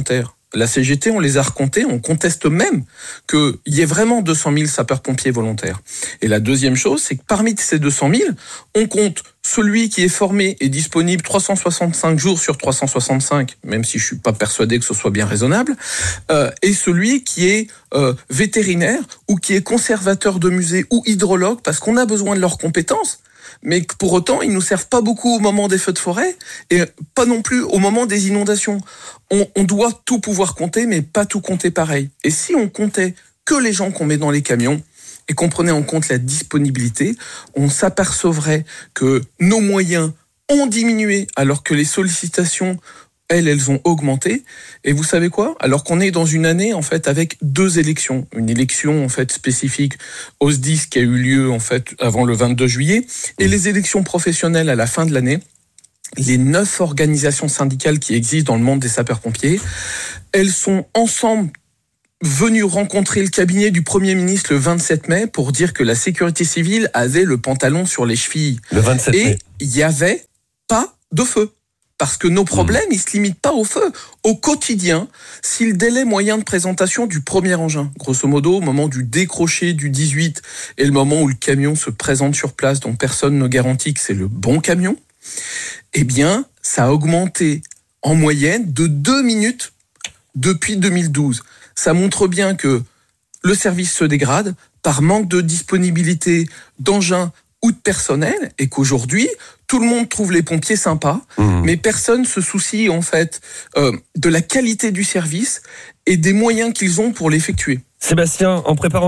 La CGT, on les a recomptés, on conteste même qu'il y ait vraiment 200 000 sapeurs-pompiers volontaires. Et la deuxième chose, c'est que parmi ces 200 000, on compte celui qui est formé et disponible 365 jours sur 365, même si je suis pas persuadé que ce soit bien raisonnable, et celui qui est vétérinaire ou qui est conservateur de musée ou hydrologue, parce qu'on a besoin de leurs compétences. Mais pour autant, ils nous servent pas beaucoup au moment des feux de forêt et pas non plus au moment des inondations. On doit tout pouvoir compter, mais pas tout compter pareil. Et si on comptait que les gens qu'on met dans les camions et qu'on prenait en compte la disponibilité, on s'apercevrait que nos moyens ont diminué alors que les sollicitations, elles ont augmenté. Et vous savez quoi ? Alors qu'on est dans une année, en fait, avec 2 élections. Une élection, en fait, spécifique au SDIS qui a eu lieu, en fait, avant le 22 juillet. Et les élections professionnelles à la fin de l'année. Les 9 organisations syndicales qui existent dans le monde des sapeurs-pompiers, elles sont ensemble venues rencontrer le cabinet du Premier ministre le 27 mai pour dire que la sécurité civile avait le pantalon sur les chevilles. Le 27 mai. Et il n'y avait pas de feu. Parce que nos problèmes, ils se limitent pas au feu. Au quotidien, si le délai moyen de présentation du premier engin, grosso modo, au moment du décroché du 18 et le moment où le camion se présente sur place, dont personne ne garantit que c'est le bon camion, eh bien, ça a augmenté en moyenne de 2 minutes depuis 2012. Ça montre bien que le service se dégrade par manque de disponibilité d'engins ou de personnel, et qu'aujourd'hui, tout le monde trouve les pompiers sympas, mais personne se soucie en fait de la qualité du service et des moyens qu'ils ont pour l'effectuer. Sébastien, en préparant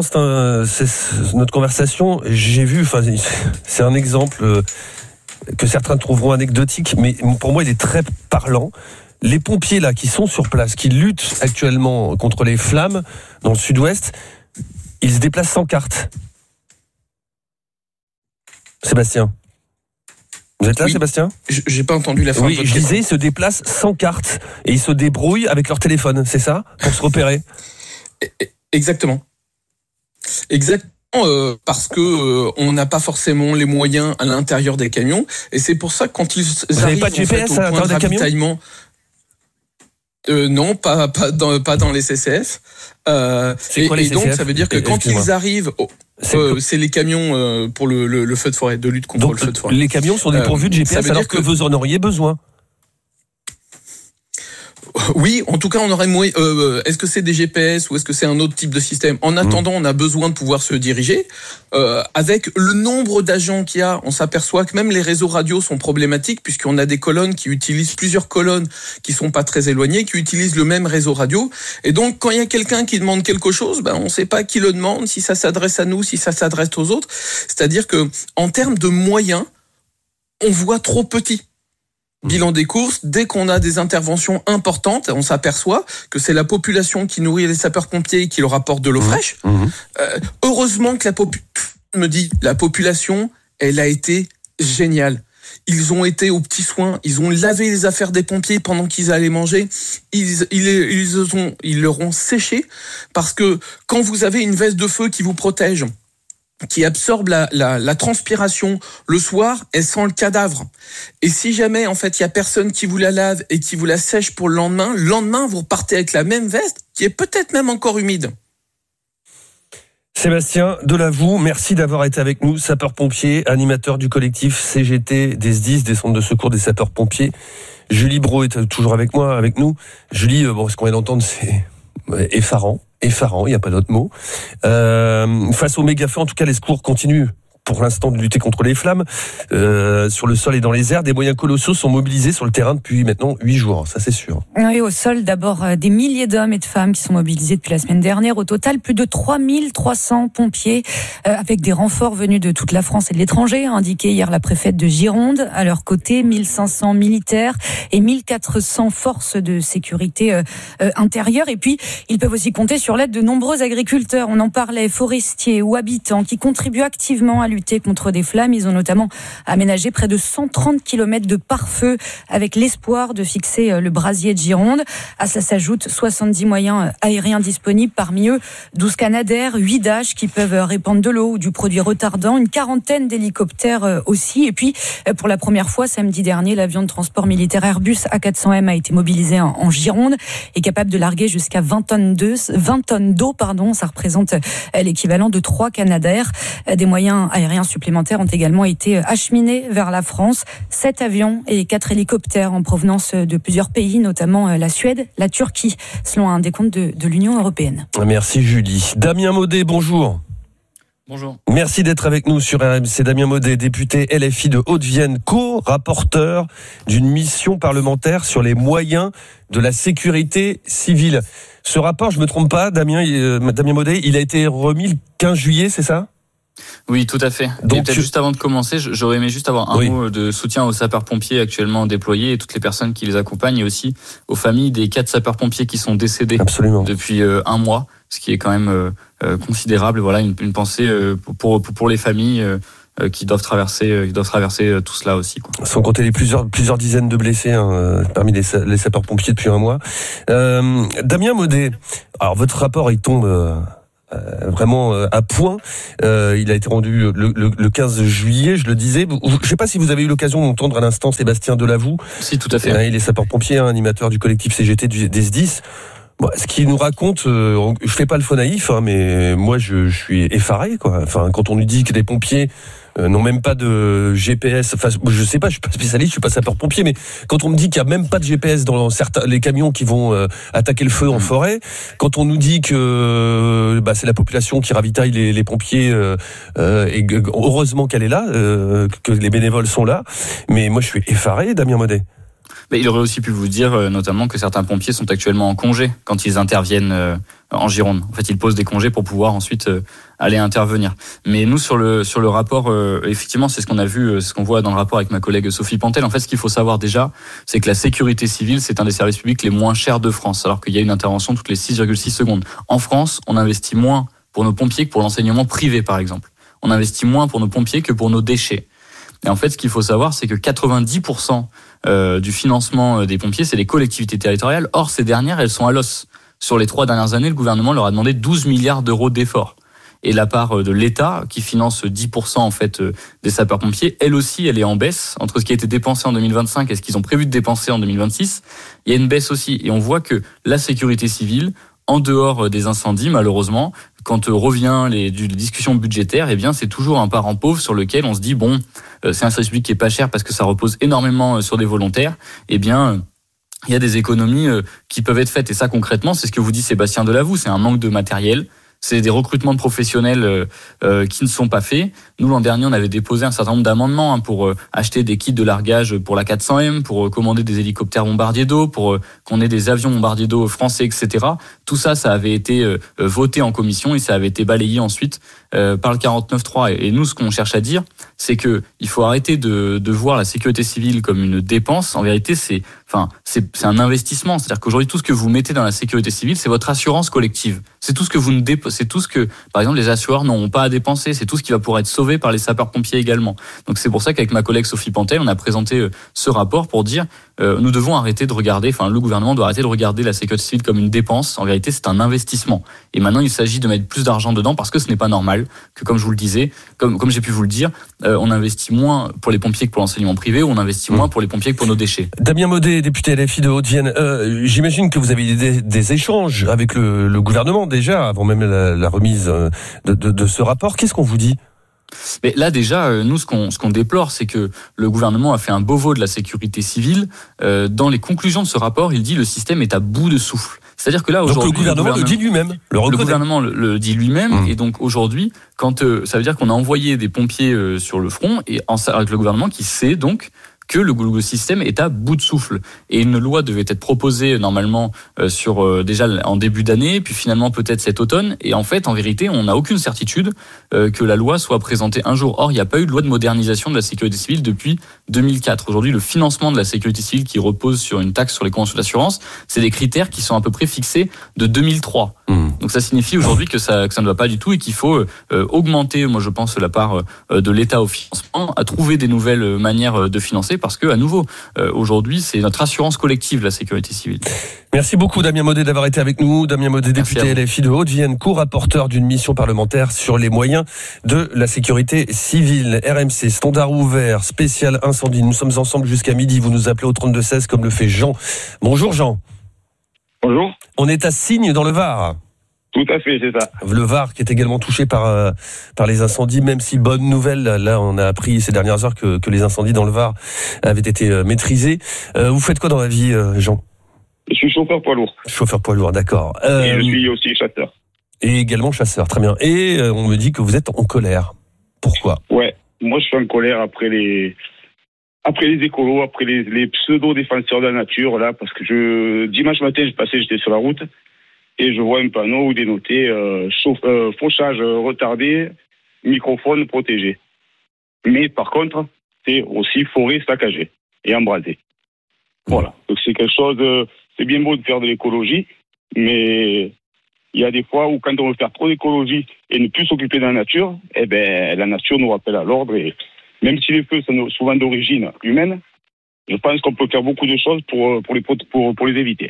notre conversation, j'ai vu, c'est un exemple que certains trouveront anecdotique, mais pour moi il est très parlant. Les pompiers là qui sont sur place, qui luttent actuellement contre les flammes dans le sud-ouest, ils se déplacent sans carte. Sébastien, vous êtes là, oui. Sébastien ? J'ai pas entendu la fin de votre question. Oui, je disais, ils se déplacent sans carte et ils se débrouillent avec leur téléphone, c'est ça ? Pour se repérer ? Exactement. Parce que on n'a pas forcément les moyens à l'intérieur des camions, et c'est pour ça que quand ils arrivent pas de GPS au point de ravitaillement, non, pas dans les CCF. C'est quoi les CCF ? Donc ça veut dire que quand ils arrivent, c'est les camions pour le feu de forêt, de lutte contre le feu de forêt. Les camions sont dépourvus de GPS alors que vous en auriez besoin. Oui, en tout cas, on aurait moins. Est-ce que c'est des GPS ou est-ce que c'est un autre type de système ? En attendant, on a besoin de pouvoir se diriger. Avec le nombre d'agents qu'il y a, on s'aperçoit que même les réseaux radio sont problématiques, puisqu'on a des colonnes qui utilisent plusieurs colonnes qui sont pas très éloignées, qui utilisent le même réseau radio. Et donc, quand il y a quelqu'un qui demande quelque chose, on ne sait pas qui le demande, si ça s'adresse à nous, si ça s'adresse aux autres. C'est-à-dire que, en termes de moyens, on voit trop petit. Bilan des courses, dès qu'on a des interventions importantes, on s'aperçoit que c'est la population qui nourrit les sapeurs-pompiers et qui leur apporte de l'eau fraîche. Heureusement que la population, elle a été géniale. Ils ont été aux petits soins, ils ont lavé les affaires des pompiers pendant qu'ils allaient manger, ils leur ont séché, parce que quand vous avez une veste de feu qui vous protège, qui absorbe la transpiration le soir, elle sent le cadavre. Et si jamais, en fait, il y a personne qui vous la lave et qui vous la sèche pour le lendemain, vous repartez avec la même veste, qui est peut-être même encore humide. Sébastien Delavoux, merci d'avoir été avec nous, sapeur-pompier, animateur du collectif CGT des SDIS, des centres de secours des sapeurs-pompiers. Julie Brault est toujours avec nous. Julie, ce qu'on vient d'entendre, c'est effarant, il n'y a pas d'autre mot. Face aux méga-feux, en tout cas, les secours continuent pour l'instant de lutter contre les flammes. Sur le sol et dans les airs, des moyens colossaux sont mobilisés sur le terrain depuis maintenant 8 jours, ça c'est sûr. Oui, au sol, d'abord, des milliers d'hommes et de femmes qui sont mobilisés depuis la semaine dernière. Au total, plus de 3300 pompiers, avec des renforts venus de toute la France et de l'étranger, a indiqué hier la préfète de Gironde. À leur côté, 1500 militaires et 1400 forces de sécurité intérieure. Et puis, ils peuvent aussi compter sur l'aide de nombreux agriculteurs. On en parlait, forestiers ou habitants, qui contribuent activement à lutter lutter contre des flammes. Ils ont notamment aménagé près de 130 km de pare-feu avec l'espoir de fixer le brasier de Gironde. À cela s'ajoutent 70 moyens aériens disponibles, parmi eux 12 Canadair, 8 Dash qui peuvent répandre de l'eau ou du produit retardant, une quarantaine d'hélicoptères aussi. Et puis, pour la première fois, samedi dernier, l'avion de transport militaire Airbus A400M a été mobilisé en Gironde et capable de larguer jusqu'à 20 tonnes d'eau. Ça représente l'équivalent de 3 Canadair. Des moyens aériens supplémentaires ont également été acheminés vers la France. 7 avions et 4 hélicoptères en provenance de plusieurs pays, notamment la Suède, la Turquie, selon un décompte de l'Union européenne. Merci Julie. Damien Maudet, bonjour. Bonjour. Merci d'être avec nous sur RMC. Damien Maudet, député LFI de Haute-Vienne, co-rapporteur d'une mission parlementaire sur les moyens de la sécurité civile. Ce rapport, je me trompe pas, Damien Maudet, il a été remis le 15 juillet, c'est ça ? Oui, tout à fait. Donc, peut-être juste avant de commencer, j'aurais aimé juste avoir un mot de soutien aux sapeurs-pompiers actuellement déployés et toutes les personnes qui les accompagnent, et aussi aux familles des 4 sapeurs-pompiers qui sont décédés depuis un mois, ce qui est quand même considérable. Voilà, une pensée pour les familles qui doivent traverser tout cela aussi, quoi. Sans compter les plusieurs dizaines de blessés parmi les sapeurs-pompiers depuis un mois. Damien Maudet, alors votre rapport il tombe vraiment à point. Il a été rendu le 15 juillet, je le disais. Je ne sais pas si vous avez eu l'occasion d'entendre à l'instant Sébastien Delavoux. Si, tout à fait. Il est sapeur-pompier, animateur du collectif CGT des SDIS. Bon, ce qu'il nous raconte, je fais pas le faux naïf, mais moi je suis effaré, quoi. Enfin, quand on nous dit que des pompiers n'ont même pas de GPS, enfin, je sais pas, je suis pas spécialiste, je suis pas sapeur-pompier, mais quand on me dit qu'il y a même pas de GPS dans les camions qui vont attaquer le feu en forêt, quand on nous dit que c'est la population qui ravitaille les pompiers, et heureusement qu'elle est là, que les bénévoles sont là, mais moi je suis effaré, Damien Maudet. Mais il aurait aussi pu vous dire notamment que certains pompiers sont actuellement en congé quand ils interviennent en Gironde. En fait, ils posent des congés pour pouvoir ensuite aller intervenir. Mais nous, sur le rapport, effectivement, c'est ce qu'on a vu, ce qu'on voit dans le rapport avec ma collègue Sophie Pantel. En fait, ce qu'il faut savoir déjà, c'est que la sécurité civile, c'est un des services publics les moins chers de France, alors qu'il y a une intervention toutes les 6,6 secondes. En France, on investit moins pour nos pompiers que pour l'enseignement privé, par exemple. On investit moins pour nos pompiers que pour nos déchets. Et en fait, ce qu'il faut savoir, c'est que 90% du financement des pompiers, c'est les collectivités territoriales. Or, ces dernières, elles sont à l'os. Sur les 3 dernières années, le gouvernement leur a demandé 12 milliards d'euros d'efforts. Et la part de l'État, qui finance 10% en fait des sapeurs-pompiers, elle aussi, elle est en baisse. Entre ce qui a été dépensé en 2025 et ce qu'ils ont prévu de dépenser en 2026, il y a une baisse aussi. Et on voit que la sécurité civile, en dehors des incendies, malheureusement, quand revient les discussions budgétaires, eh bien, c'est toujours un parent pauvre sur lequel on se dit, bon, c'est un service public qui est pas cher parce que ça repose énormément sur des volontaires. Eh bien, il y a des économies qui peuvent être faites. Et ça, concrètement, c'est ce que vous dit Sébastien Delavoux. C'est un manque de matériel. C'est des recrutements de professionnels qui ne sont pas faits. Nous, l'an dernier, on avait déposé un certain nombre d'amendements pour acheter des kits de largage pour la 400M, pour commander des hélicoptères bombardiers d'eau, pour qu'on ait des avions bombardiers d'eau français, etc. Tout ça, ça avait été voté en commission et ça avait été balayé ensuite par le 49.3. Et nous, ce qu'on cherche à dire, c'est que il faut arrêter de voir la sécurité civile comme une dépense. En vérité, c'est un investissement. C'est-à-dire qu'aujourd'hui, tout ce que vous mettez dans la sécurité civile, c'est votre assurance collective. C'est tout ce que c'est tout ce que, par exemple, les assureurs n'auront pas à dépenser. C'est tout ce qui va pouvoir être sauvé par les sapeurs-pompiers également. Donc c'est pour ça qu'avec ma collègue Sophie Pantel, on a présenté ce rapport pour dire nous devons arrêter de regarder, le gouvernement doit arrêter de regarder la sécurité civile comme une dépense. En vérité, c'est un investissement. Et maintenant, il s'agit de mettre plus d'argent dedans parce que ce n'est pas normal que, comme je vous le disais, comme j'ai pu vous le dire, on investit moins pour les pompiers que pour l'enseignement privé, ou on investit moins pour les pompiers que pour nos déchets. Damien Maudet, député LFI de Haute-Vienne, j'imagine que vous avez eu des échanges avec le gouvernement déjà, avant même la remise de ce rapport. Qu'est-ce qu'on vous dit ? Mais là déjà, nous ce qu'on déplore, c'est que le gouvernement a fait un beau veau de la sécurité civile. Dans les conclusions de ce rapport, il dit le système est à bout de souffle. C'est-à-dire que là aujourd'hui, donc le gouvernement le dit lui-même. Le gouvernement le dit lui-même, et donc aujourd'hui, quand ça veut dire qu'on a envoyé des pompiers sur le front, et avec le gouvernement qui sait donc que le système est à bout de souffle. Et une loi devait être proposée normalement déjà en début d'année, puis finalement peut-être cet automne. Et en fait, en vérité, on n'a aucune certitude que la loi soit présentée un jour. Or, il n'y a pas eu de loi de modernisation de la sécurité civile depuis 2004. Aujourd'hui, le financement de la sécurité civile qui repose sur une taxe sur les conventions d'assurance, c'est des critères qui sont à peu près fixés de 2003. Donc ça signifie aujourd'hui que ça ne va pas du tout et qu'il faut augmenter, moi je pense, la part de l'État au financement, à trouver des nouvelles manières de financer, parce que à nouveau, aujourd'hui, c'est notre assurance collective, la sécurité civile. Merci beaucoup Damien Maudet d'avoir été avec nous. Damien Maudet, député LFI de Haute-Vienne, co-rapporteur d'une mission parlementaire sur les moyens de la sécurité civile. RMC, standard ouvert, spécial incendie. Nous sommes ensemble jusqu'à midi. Vous nous appelez au 32-16 comme le fait Jean. Bonjour Jean. Bonjour. On est à Signes dans le Var. Tout à fait, c'est ça. Le Var qui est également touché par les incendies, même si bonne nouvelle, là on a appris ces dernières heures que les incendies dans le Var avaient été maîtrisés. Vous faites quoi dans la vie, Jean ? Je suis chauffeur poids lourd. Chauffeur poids lourd, d'accord. Et je suis aussi chasseur. Et également chasseur, très bien. Et on me dit que vous êtes en colère. Pourquoi ? Ouais, moi je suis en colère après les écolos, après les pseudo-défenseurs de la nature, là, parce que dimanche matin, j'étais sur la route, et je vois un panneau où il est noté fauchage retardé, microphone protégé. Mais par contre, c'est aussi forêt saccagée et embrasée. Voilà. Donc c'est quelque chose, c'est bien beau de faire de l'écologie, mais il y a des fois où quand on veut faire trop d'écologie et ne plus s'occuper de la nature, la nature nous rappelle à l'ordre, et même si les feux sont souvent d'origine humaine, je pense qu'on peut faire beaucoup de choses pour les éviter.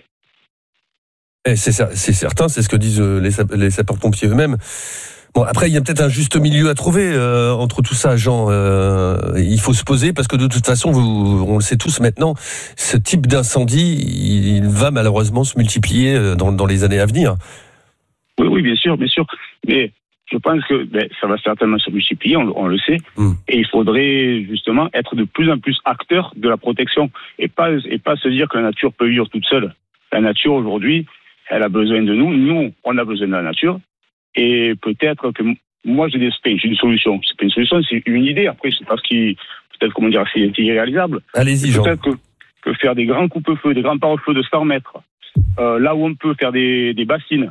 C'est certain, c'est ce que disent les sapeurs-pompiers eux-mêmes. Bon, après, il y a peut-être un juste milieu à trouver entre tout ça, Jean. Il faut se poser, parce que de toute façon, on le sait tous maintenant, ce type d'incendie, il va malheureusement se multiplier dans les années à venir. Oui, bien sûr. Mais je pense que ça va certainement se multiplier, on le sait. Et il faudrait justement être de plus en plus acteur de la protection et pas se dire que la nature peut vivre toute seule. La nature, aujourd'hui, elle a besoin de nous. Nous, on a besoin de la nature. Et peut-être que moi, j'ai une solution. C'est pas une solution, c'est une idée. Après, je sais pas c'est irréalisable. Allez-y, Jean. Peut-être que faire des grands coupe-feux, des grands pare-feux de 100 mètres, là où on peut faire des bassines,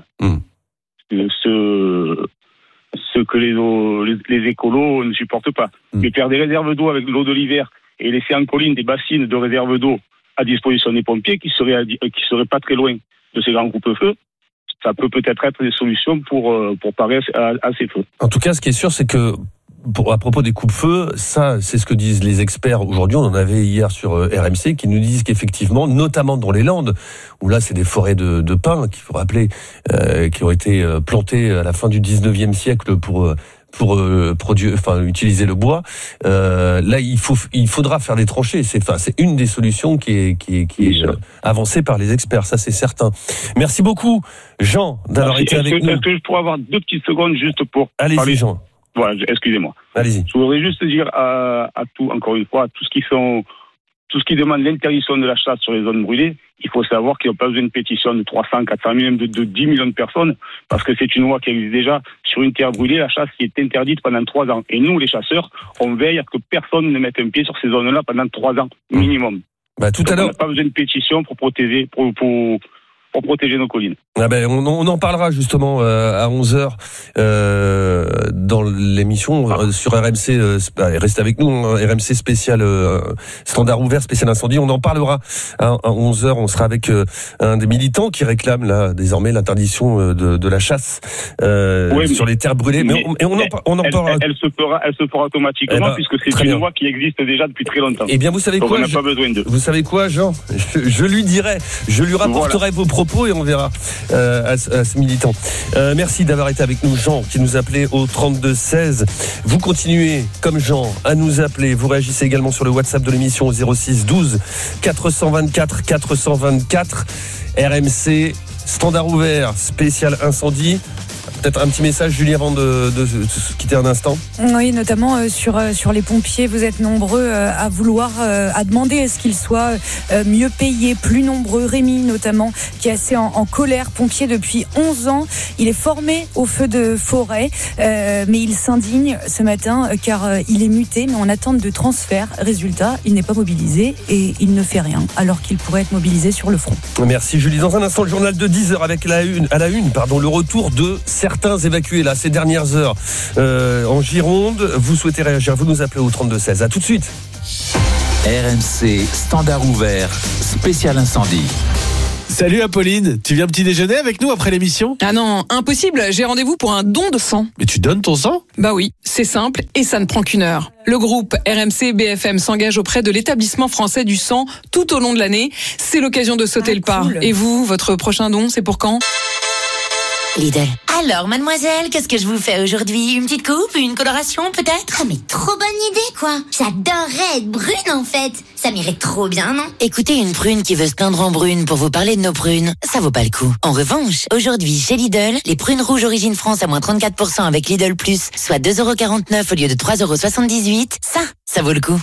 ce que les écolos ne supportent pas. Mais faire des réserves d'eau avec l'eau de l'hiver et laisser en colline des bassines de réserve d'eau à disposition des pompiers qui seraient pas très loin de ces grands coupe-feux, ça peut peut-être être des solutions pour parer à ces feux. En tout cas, ce qui est sûr, c'est que à propos des coupe-feux, ça, c'est ce que disent les experts aujourd'hui. On en avait hier sur RMC qui nous disent qu'effectivement, notamment dans les Landes, où là, c'est des forêts de pins, qu'il faut rappeler, qui ont été plantées à la fin du 19e siècle pour utiliser le bois. Là, il faudra faire des tranchées. C'est une des solutions qui est avancée par les experts. Ça, c'est certain. Merci beaucoup, Jean, d'avoir été avec nous. Est-ce que je pourrais avoir 2 petites secondes juste pour Allez-y, parler. Jean. Voilà, excusez-moi. Allez-y. Je voudrais juste dire à tout, encore une fois, à tout ce qui demande l'interdiction de la chasse sur les zones brûlées, il faut savoir qu'il n'y a pas besoin d'une pétition de 300, 400 000, même de 10 millions de personnes, parce que c'est une loi qui existe déjà. Sur une terre brûlée, la chasse qui est interdite pendant 3 ans. Et nous, les chasseurs, on veille à ce que personne ne mette un pied sur ces zones-là pendant 3 ans, minimum. Tout à l'heure. On n'a pas besoin de pétition pour protéger nos collines. On en parlera justement à 11h dans l'émission sur RMC. Restez avec nous, RMC spécial standard ouvert, spécial incendie. On en parlera à 11h. On sera avec un des militants qui réclame là désormais l'interdition de la chasse sur les terres brûlées. On en parlera. Elle se fera automatiquement puisque c'est une loi qui existe déjà depuis très longtemps. Eh bien, vous savez quoi, on n'a pas besoin de. Vous savez quoi, Jean ? Je lui rapporterai vos propos et on verra à ce militant. Merci d'avoir été avec nous, Jean, qui nous appelait au 32-16. Vous continuez, comme Jean, à nous appeler. Vous réagissez également sur le WhatsApp de l'émission au 06 12 424 424. RMC, standard ouvert, spécial incendie. Peut-être un petit message, Julie, avant de se quitter un instant. Oui, notamment sur les pompiers. Vous êtes nombreux à vouloir, à demander à ce qu'ils soient mieux payés, plus nombreux. Rémi, notamment, qui est assez en colère. Pompier depuis 11 ans. Il est formé au feu de forêt, mais il s'indigne ce matin car il est muté, mais en attente de transfert. Résultat, il n'est pas mobilisé et il ne fait rien, alors qu'il pourrait être mobilisé sur le front. Merci Julie. Dans un instant, le journal de 10h avec à la une, le retour de certains évacués là ces dernières heures en Gironde. Vous souhaitez réagir, vous nous appelez au 32-16. À tout de suite. RMC Standard Ouvert, spécial incendie. Salut Apolline, tu viens petit déjeuner avec nous après l'émission ? Ah non, impossible, j'ai rendez-vous pour un don de sang. Mais tu donnes ton sang ? Bah oui, c'est simple et ça ne prend qu'une heure. Le groupe RMC BFM s'engage auprès de l'établissement français du sang tout au long de l'année. C'est l'occasion de sauter le pas. Cool. Et vous, votre prochain don, c'est pour quand ? Lidl. Alors, mademoiselle, qu'est-ce que je vous fais aujourd'hui ? Une petite coupe ? Une coloration, peut-être ? Ah, mais trop bonne idée, quoi. J'adorerais être brune, en fait. Ça m'irait trop bien, non ? Écoutez, une prune qui veut se teindre en brune pour vous parler de nos prunes, ça vaut pas le coup. En revanche, aujourd'hui, chez Lidl, les prunes rouges origine France à moins 34% avec Lidl Plus, soit 2,49€ au lieu de 3,78€, ça vaut le coup.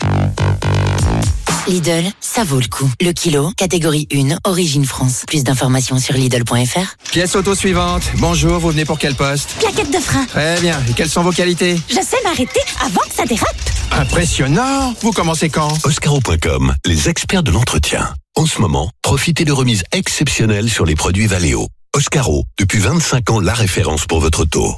Lidl, ça vaut le coup. Le kilo, catégorie 1, origine France. Plus d'informations sur Lidl.fr. Pièce auto suivante. Bonjour, vous venez pour quel poste ? Plaquette de frein. Très bien. Et quelles sont vos qualités ? Je sais m'arrêter avant que ça dérape. Impressionnant. Vous commencez quand ? Oscaro.com, les experts de l'entretien. En ce moment, profitez de remises exceptionnelles sur les produits Valeo. Oscaro, depuis 25 ans, la référence pour votre auto.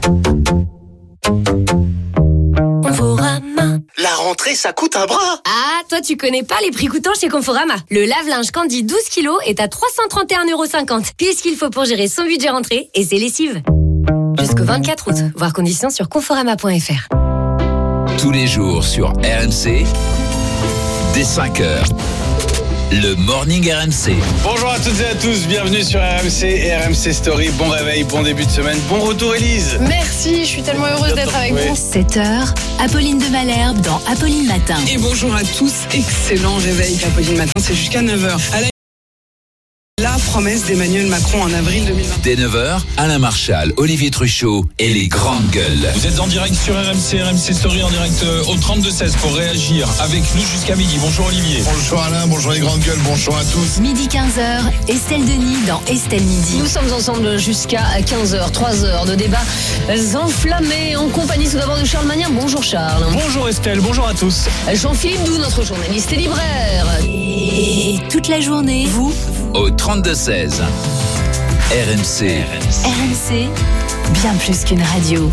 Conforama. La rentrée, ça coûte un bras. Ah, toi, tu connais pas les prix coûtants chez Conforama. Le lave-linge Candy 12 kilos est à 331,50€. Puisqu'il faut pour gérer son budget rentrée et ses lessives. Jusqu'au 24 août. Voir conditions sur conforama.fr. Tous les jours sur RMC, dès 5h. Le Morning RMC. Bonjour à toutes et à tous, bienvenue sur RMC et RMC Story. Bon réveil, bon début de semaine, bon retour Élise. Merci, je suis tellement heureuse d'être avec vous. 7h, Apolline de Malherbe dans Apolline Matin. Et bonjour à tous, excellent réveil Apolline Matin, c'est jusqu'à 9h. La promesse d'Emmanuel Macron en avril 2020. Dès 9h, Alain Marchal, Olivier Truchot et les grandes gueules. Vous êtes en direct sur RMC, RMC Story, en direct au 32-16 pour réagir avec nous jusqu'à midi. Bonjour Olivier. Bonjour Alain, bonjour les grandes gueules, bonjour à tous. Midi 15h, Estelle Denis dans Estelle Midi. Nous sommes ensemble jusqu'à 15h, 3 heures de débat enflammés en compagnie tout d'abord de Charles Magnin. Bonjour Charles. Bonjour Estelle, bonjour à tous. Jean-Philippe Doux, notre journaliste et libraire. Et toute la journée, vous au 32-16. RMC. RMC, bien plus qu'une radio.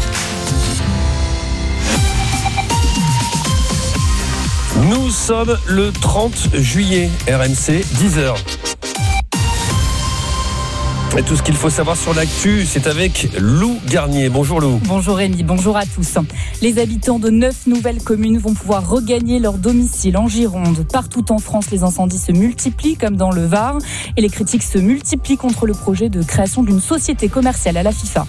Nous sommes le 30 juillet, RMC, 10h. Et tout ce qu'il faut savoir sur l'actu, c'est avec Lou Garnier. Bonjour Lou. Bonjour Rémi, bonjour à tous. Les habitants de 9 nouvelles communes vont pouvoir regagner leur domicile en Gironde. Partout en France, les incendies se multiplient, comme dans le Var. Et les critiques se multiplient contre le projet de création d'une société commerciale à la FIFA.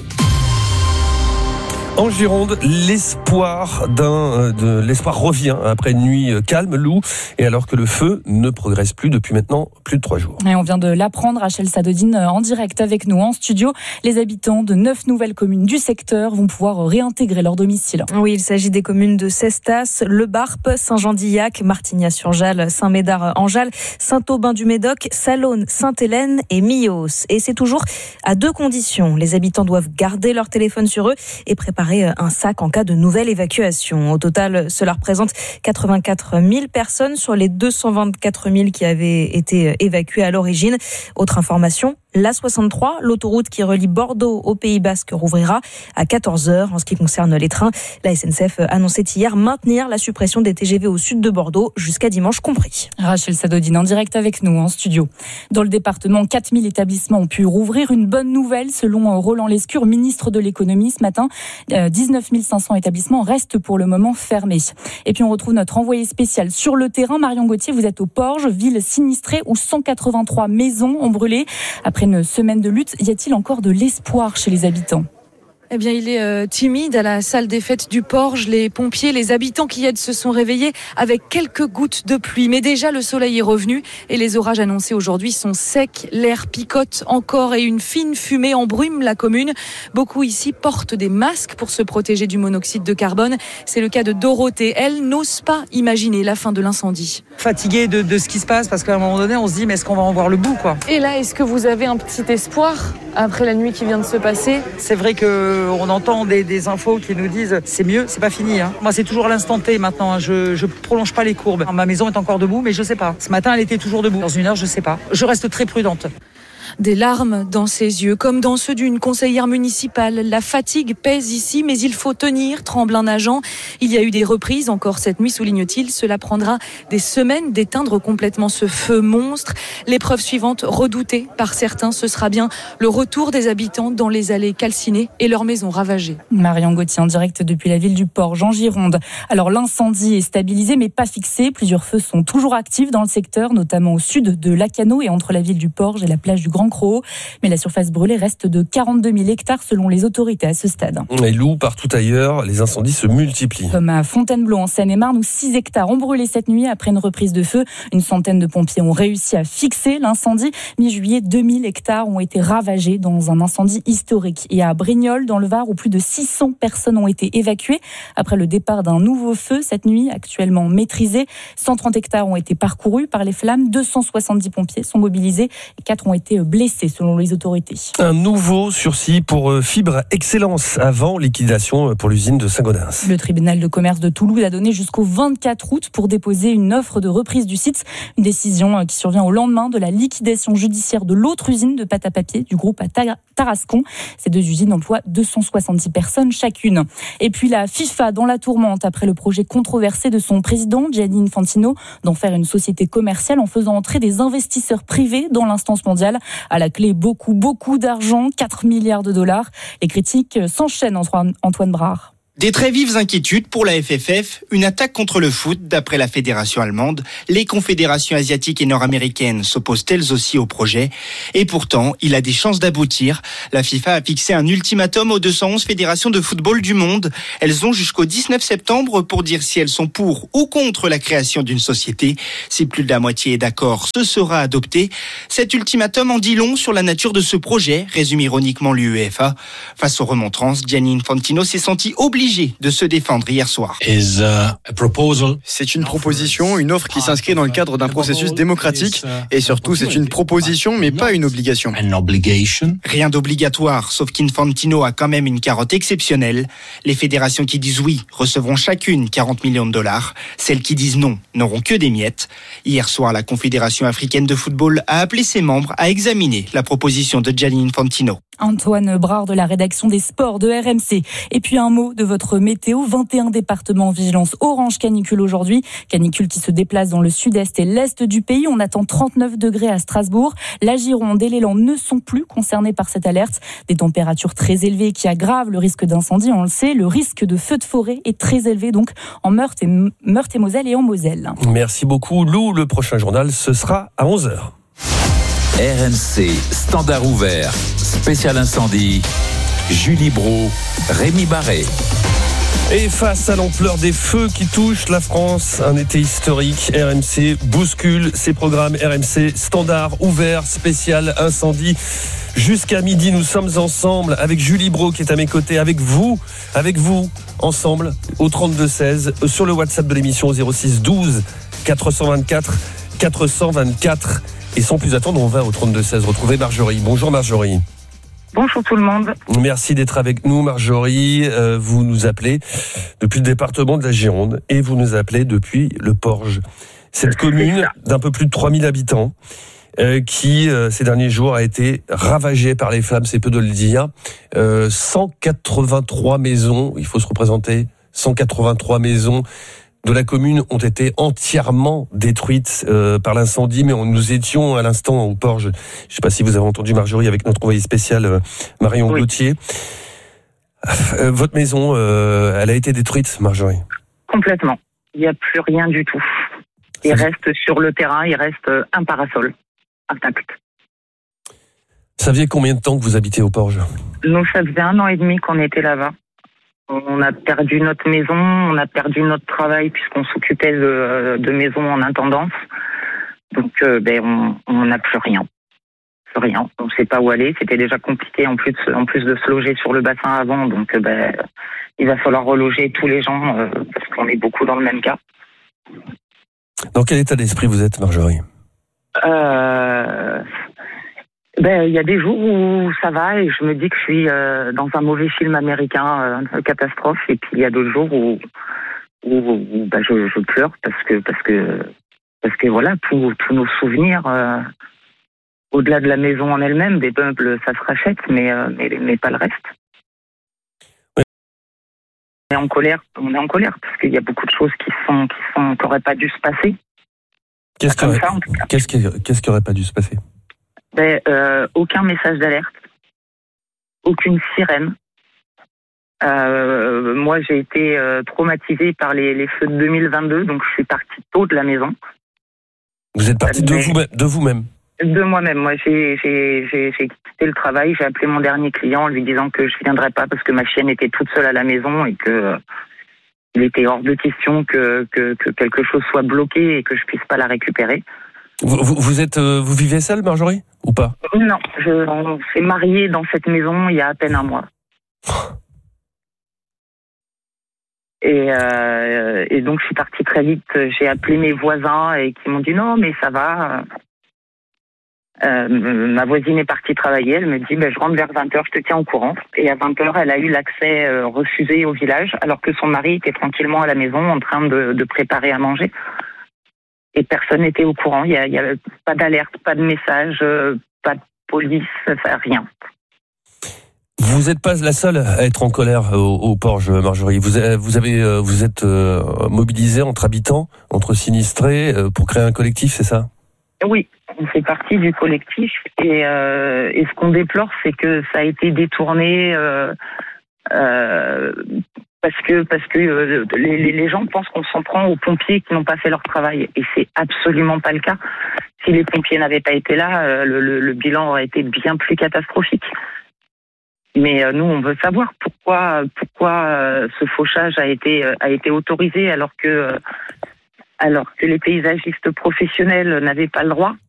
En Gironde, l'espoir revient après une nuit calme, Lou, et alors que le feu ne progresse plus depuis maintenant plus de 3 jours. Et on vient de l'apprendre, Rachel Sadodine en direct avec nous en studio. Les habitants de 9 nouvelles communes du secteur vont pouvoir réintégrer leur domicile. Oui, il s'agit des communes de Cestas, Le Barp, Saint-Jean-d'Illac, Martignas-sur-Jalles, Saint-Médard-en-Jalles, Saint-Aubin-du-Médoc, Salonne, Sainte-Hélène et Millos. Et c'est toujours à 2 conditions. Les habitants doivent garder leur téléphone sur eux et préparer un sac en cas de nouvelle évacuation. Au total, cela représente 84 000 personnes sur les 224 000 qui avaient été évacuées à l'origine. Autre information, l'A63, l'autoroute qui relie Bordeaux au Pays Basque, rouvrira à 14h. En ce qui concerne les trains, la SNCF annonçait hier maintenir la suppression des TGV au sud de Bordeaux jusqu'à dimanche compris. Rachel Sadodine en direct avec nous en studio. Dans le département, 4000 établissements ont pu rouvrir. Une bonne nouvelle selon Roland Lescure, ministre de l'économie ce matin. 19 500 établissements restent pour le moment fermés. Et puis on retrouve notre envoyé spécial sur le terrain. Marion Gauthier, vous êtes au Porge, ville sinistrée où 183 maisons ont brûlé. Après une semaine de lutte, y a-t-il encore de l'espoir chez les habitants ? Eh bien, il est timide à la salle des fêtes du Porge. Les pompiers, les habitants qui aident se sont réveillés avec quelques gouttes de pluie. Mais déjà, le soleil est revenu et les orages annoncés aujourd'hui sont secs. L'air picote encore et une fine fumée embrume la commune. Beaucoup ici portent des masques pour se protéger du monoxyde de carbone. C'est le cas de Dorothée. Elle n'ose pas imaginer la fin de l'incendie. Fatiguée de ce qui se passe parce qu'à un moment donné, on se dit mais est-ce qu'on va en voir le bout, quoi. Et là, est-ce que vous avez un petit espoir après la nuit qui vient de se passer? C'est vrai qu'on entend des infos qui nous disent c'est mieux, c'est pas fini. Moi, c'est toujours l'instant T maintenant. Je prolonge pas les courbes. Ma maison est encore debout, mais je sais pas. Ce matin, elle était toujours debout. Dans une heure, je sais pas. Je reste très prudente. Des larmes dans ses yeux, comme dans ceux d'une conseillère municipale. La fatigue pèse ici, mais il faut tenir, tremble un agent. Il y a eu des reprises, encore cette nuit, souligne-t-il. Cela prendra des semaines d'éteindre complètement ce feu monstre. L'épreuve suivante, redoutée par certains, ce sera bien le retour des habitants dans les allées calcinées et leurs maisons ravagées. Marion Gauthier en direct depuis la ville du Porge, en Gironde. Alors l'incendie est stabilisé, mais pas fixé. Plusieurs feux sont toujours actifs dans le secteur, notamment au sud de Lacanau et entre la ville du Porge et la plage du Grand Croc. Mais la surface brûlée reste de 42 000 hectares selon les autorités à ce stade. Et Lou, partout ailleurs, les incendies se multiplient. Comme à Fontainebleau en Seine-et-Marne où 6 hectares ont brûlé cette nuit après une reprise de feu. Une centaine de pompiers ont réussi à fixer l'incendie. Mi-juillet, 2000 hectares ont été ravagés dans un incendie historique. Et à Brignoles, dans le Var, où plus de 600 personnes ont été évacuées après le départ d'un nouveau feu cette nuit, actuellement maîtrisé. 130 hectares ont été parcourus par les flammes. 270 pompiers sont mobilisés et 4 ont été blessés selon les autorités. Un nouveau sursis pour Fibre Excellence avant liquidation pour l'usine de Saint-Gaudens. Le tribunal de commerce de Toulouse a donné jusqu'au 24 août pour déposer une offre de reprise du site. Une décision qui survient au lendemain de la liquidation judiciaire de l'autre usine de pâte à papier du groupe à Tarascon. Ces deux usines emploient 270 personnes chacune. Et puis la FIFA dans la tourmente après le projet controversé de son président Gianni Infantino d'en faire une société commerciale en faisant entrer des investisseurs privés dans l'instance mondiale. À la clé, beaucoup d'argent, 4 milliards de dollars. Les critiques s'enchaînent, Antoine Brard. Des très vives inquiétudes pour la FFF, une attaque contre le foot d'après la fédération allemande. Les confédérations asiatiques et nord-américaines s'opposent elles aussi au projet. Et pourtant, il a des chances d'aboutir. La FIFA a fixé un ultimatum aux 211 fédérations de football du monde. Elles ont jusqu'au 19 septembre pour dire si elles sont pour ou contre la création d'une société. Si plus de la moitié est d'accord, ce sera adopté. Cet ultimatum en dit long sur la nature de ce projet, résume ironiquement l'UEFA. Face aux remontrances, Gianni Infantino s'est senti obligé de se défendre hier soir. C'est une proposition, une offre qui s'inscrit dans le cadre d'un processus démocratique et surtout c'est une proposition mais pas une obligation. Rien d'obligatoire, sauf qu'Infantino a quand même une carotte exceptionnelle. Les fédérations qui disent oui recevront chacune 40 millions de dollars. Celles qui disent non n'auront que des miettes. Hier soir, la Confédération africaine de football a appelé ses membres à examiner la proposition de Gianni Infantino. Antoine Brard de la rédaction des sports de RMC. Et puis un mot de votre météo. 21 départements en vigilance orange canicule aujourd'hui. Canicule qui se déplace dans le sud-est et l'est du pays. On attend 39 degrés à Strasbourg. La Gironde et l'Élan ne sont plus concernés par cette alerte. Des températures très élevées qui aggravent le risque d'incendie, on le sait. Le risque de feu de forêt est très élevé donc en Meurthe-et-Moselle et en Moselle. Merci beaucoup Lou. Le prochain journal, ce sera à 11h. RMC, standard ouvert, spécial incendie, Julie Brault, Rémi Barré. Et face à l'ampleur des feux qui touchent la France, un été historique, RMC bouscule ses programmes. RMC standard ouvert, spécial incendie. Jusqu'à midi, nous sommes ensemble avec Julie Brault qui est à mes côtés, avec vous, ensemble, au 32-16, sur le WhatsApp de l'émission au 06 12 424 424. Et sans plus attendre, on va au 32-16 retrouver Marjorie. Bonjour Marjorie. Bonjour tout le monde. Merci d'être avec nous Marjorie. Vous nous appelez depuis le département de la Gironde et vous nous appelez depuis le Porge. Cette commune d'un peu plus de 3000 habitants qui, ces derniers jours, a été ravagée par les flammes, c'est peu de le dire. 183 maisons, il faut se représenter, 183 maisons de la commune ont été entièrement détruites par l'incendie, mais nous étions à l'instant au Porge. Je ne sais pas si vous avez entendu Marjorie avec notre envoyé spécial Marion Gauthier. Votre maison, elle a été détruite, Marjorie? Complètement. Il n'y a plus rien du tout. Il reste sur le terrain, il reste un parasol intact. Ça faisait combien de temps que vous habitez au Porge ? Nous, ça faisait 1 an et demi qu'on était là-bas. On a perdu notre maison, on a perdu notre travail puisqu'on s'occupait de maisons en intendance. Donc, on n'a plus rien. Rien. On ne sait pas où aller. C'était déjà compliqué en plus de se loger sur le bassin avant. Donc, il va falloir reloger tous les gens parce qu'on est beaucoup dans le même cas. Dans quel état d'esprit vous êtes, Marjorie ? Il y a des jours où ça va et je me dis que je suis dans un mauvais film américain, catastrophe. Et puis il y a d'autres jours où je pleure parce que voilà, tous nos souvenirs, au-delà de la maison en elle-même, des meubles, ça se rachète, mais pas le reste. On est en colère parce qu'il y a beaucoup de choses qui n'auraient pas dû se passer. Qu'est-ce qui n'aurait pas dû se passer ? Aucun message d'alerte, aucune sirène. Moi, j'ai été traumatisée par les feux de 2022, donc je suis partie tôt de la maison. Vous êtes partie de vous-même ? De moi-même. Moi, j'ai quitté le travail, j'ai appelé mon dernier client en lui disant que je ne viendrais pas parce que ma chienne était toute seule à la maison et que il était hors de question que quelque chose soit bloqué et que je puisse pas la récupérer. Vous vivez seule, Marjorie, ou pas ? Non, on s'est mariés dans cette maison il y a à peine 1 mois. Et donc je suis partie très vite. J'ai appelé mes voisins et qui m'ont dit non, mais ça va. Ma voisine est partie travailler. Elle me dit je rentre vers 20h, je te tiens au courant. Et à 20h, elle a eu l'accès refusé au village, alors que son mari était tranquillement à la maison en train de préparer à manger. Et personne n'était au courant. Il y a pas d'alerte, pas de message, pas de police, rien. Vous n'êtes pas la seule à être en colère au Porge, Marjorie. Vous êtes mobilisés entre habitants, entre sinistrés, pour créer un collectif, c'est ça ? Oui, on fait partie du collectif. Et ce qu'on déplore, c'est que ça a été détourné parce que les gens pensent qu'on s'en prend aux pompiers qui n'ont pas fait leur travail. Et c'est absolument pas le cas. Si les pompiers n'avaient pas été là, le bilan aurait été bien plus catastrophique. Mais nous, on veut savoir pourquoi ce fauchage a été autorisé alors que les paysagistes professionnels n'avaient pas le droit.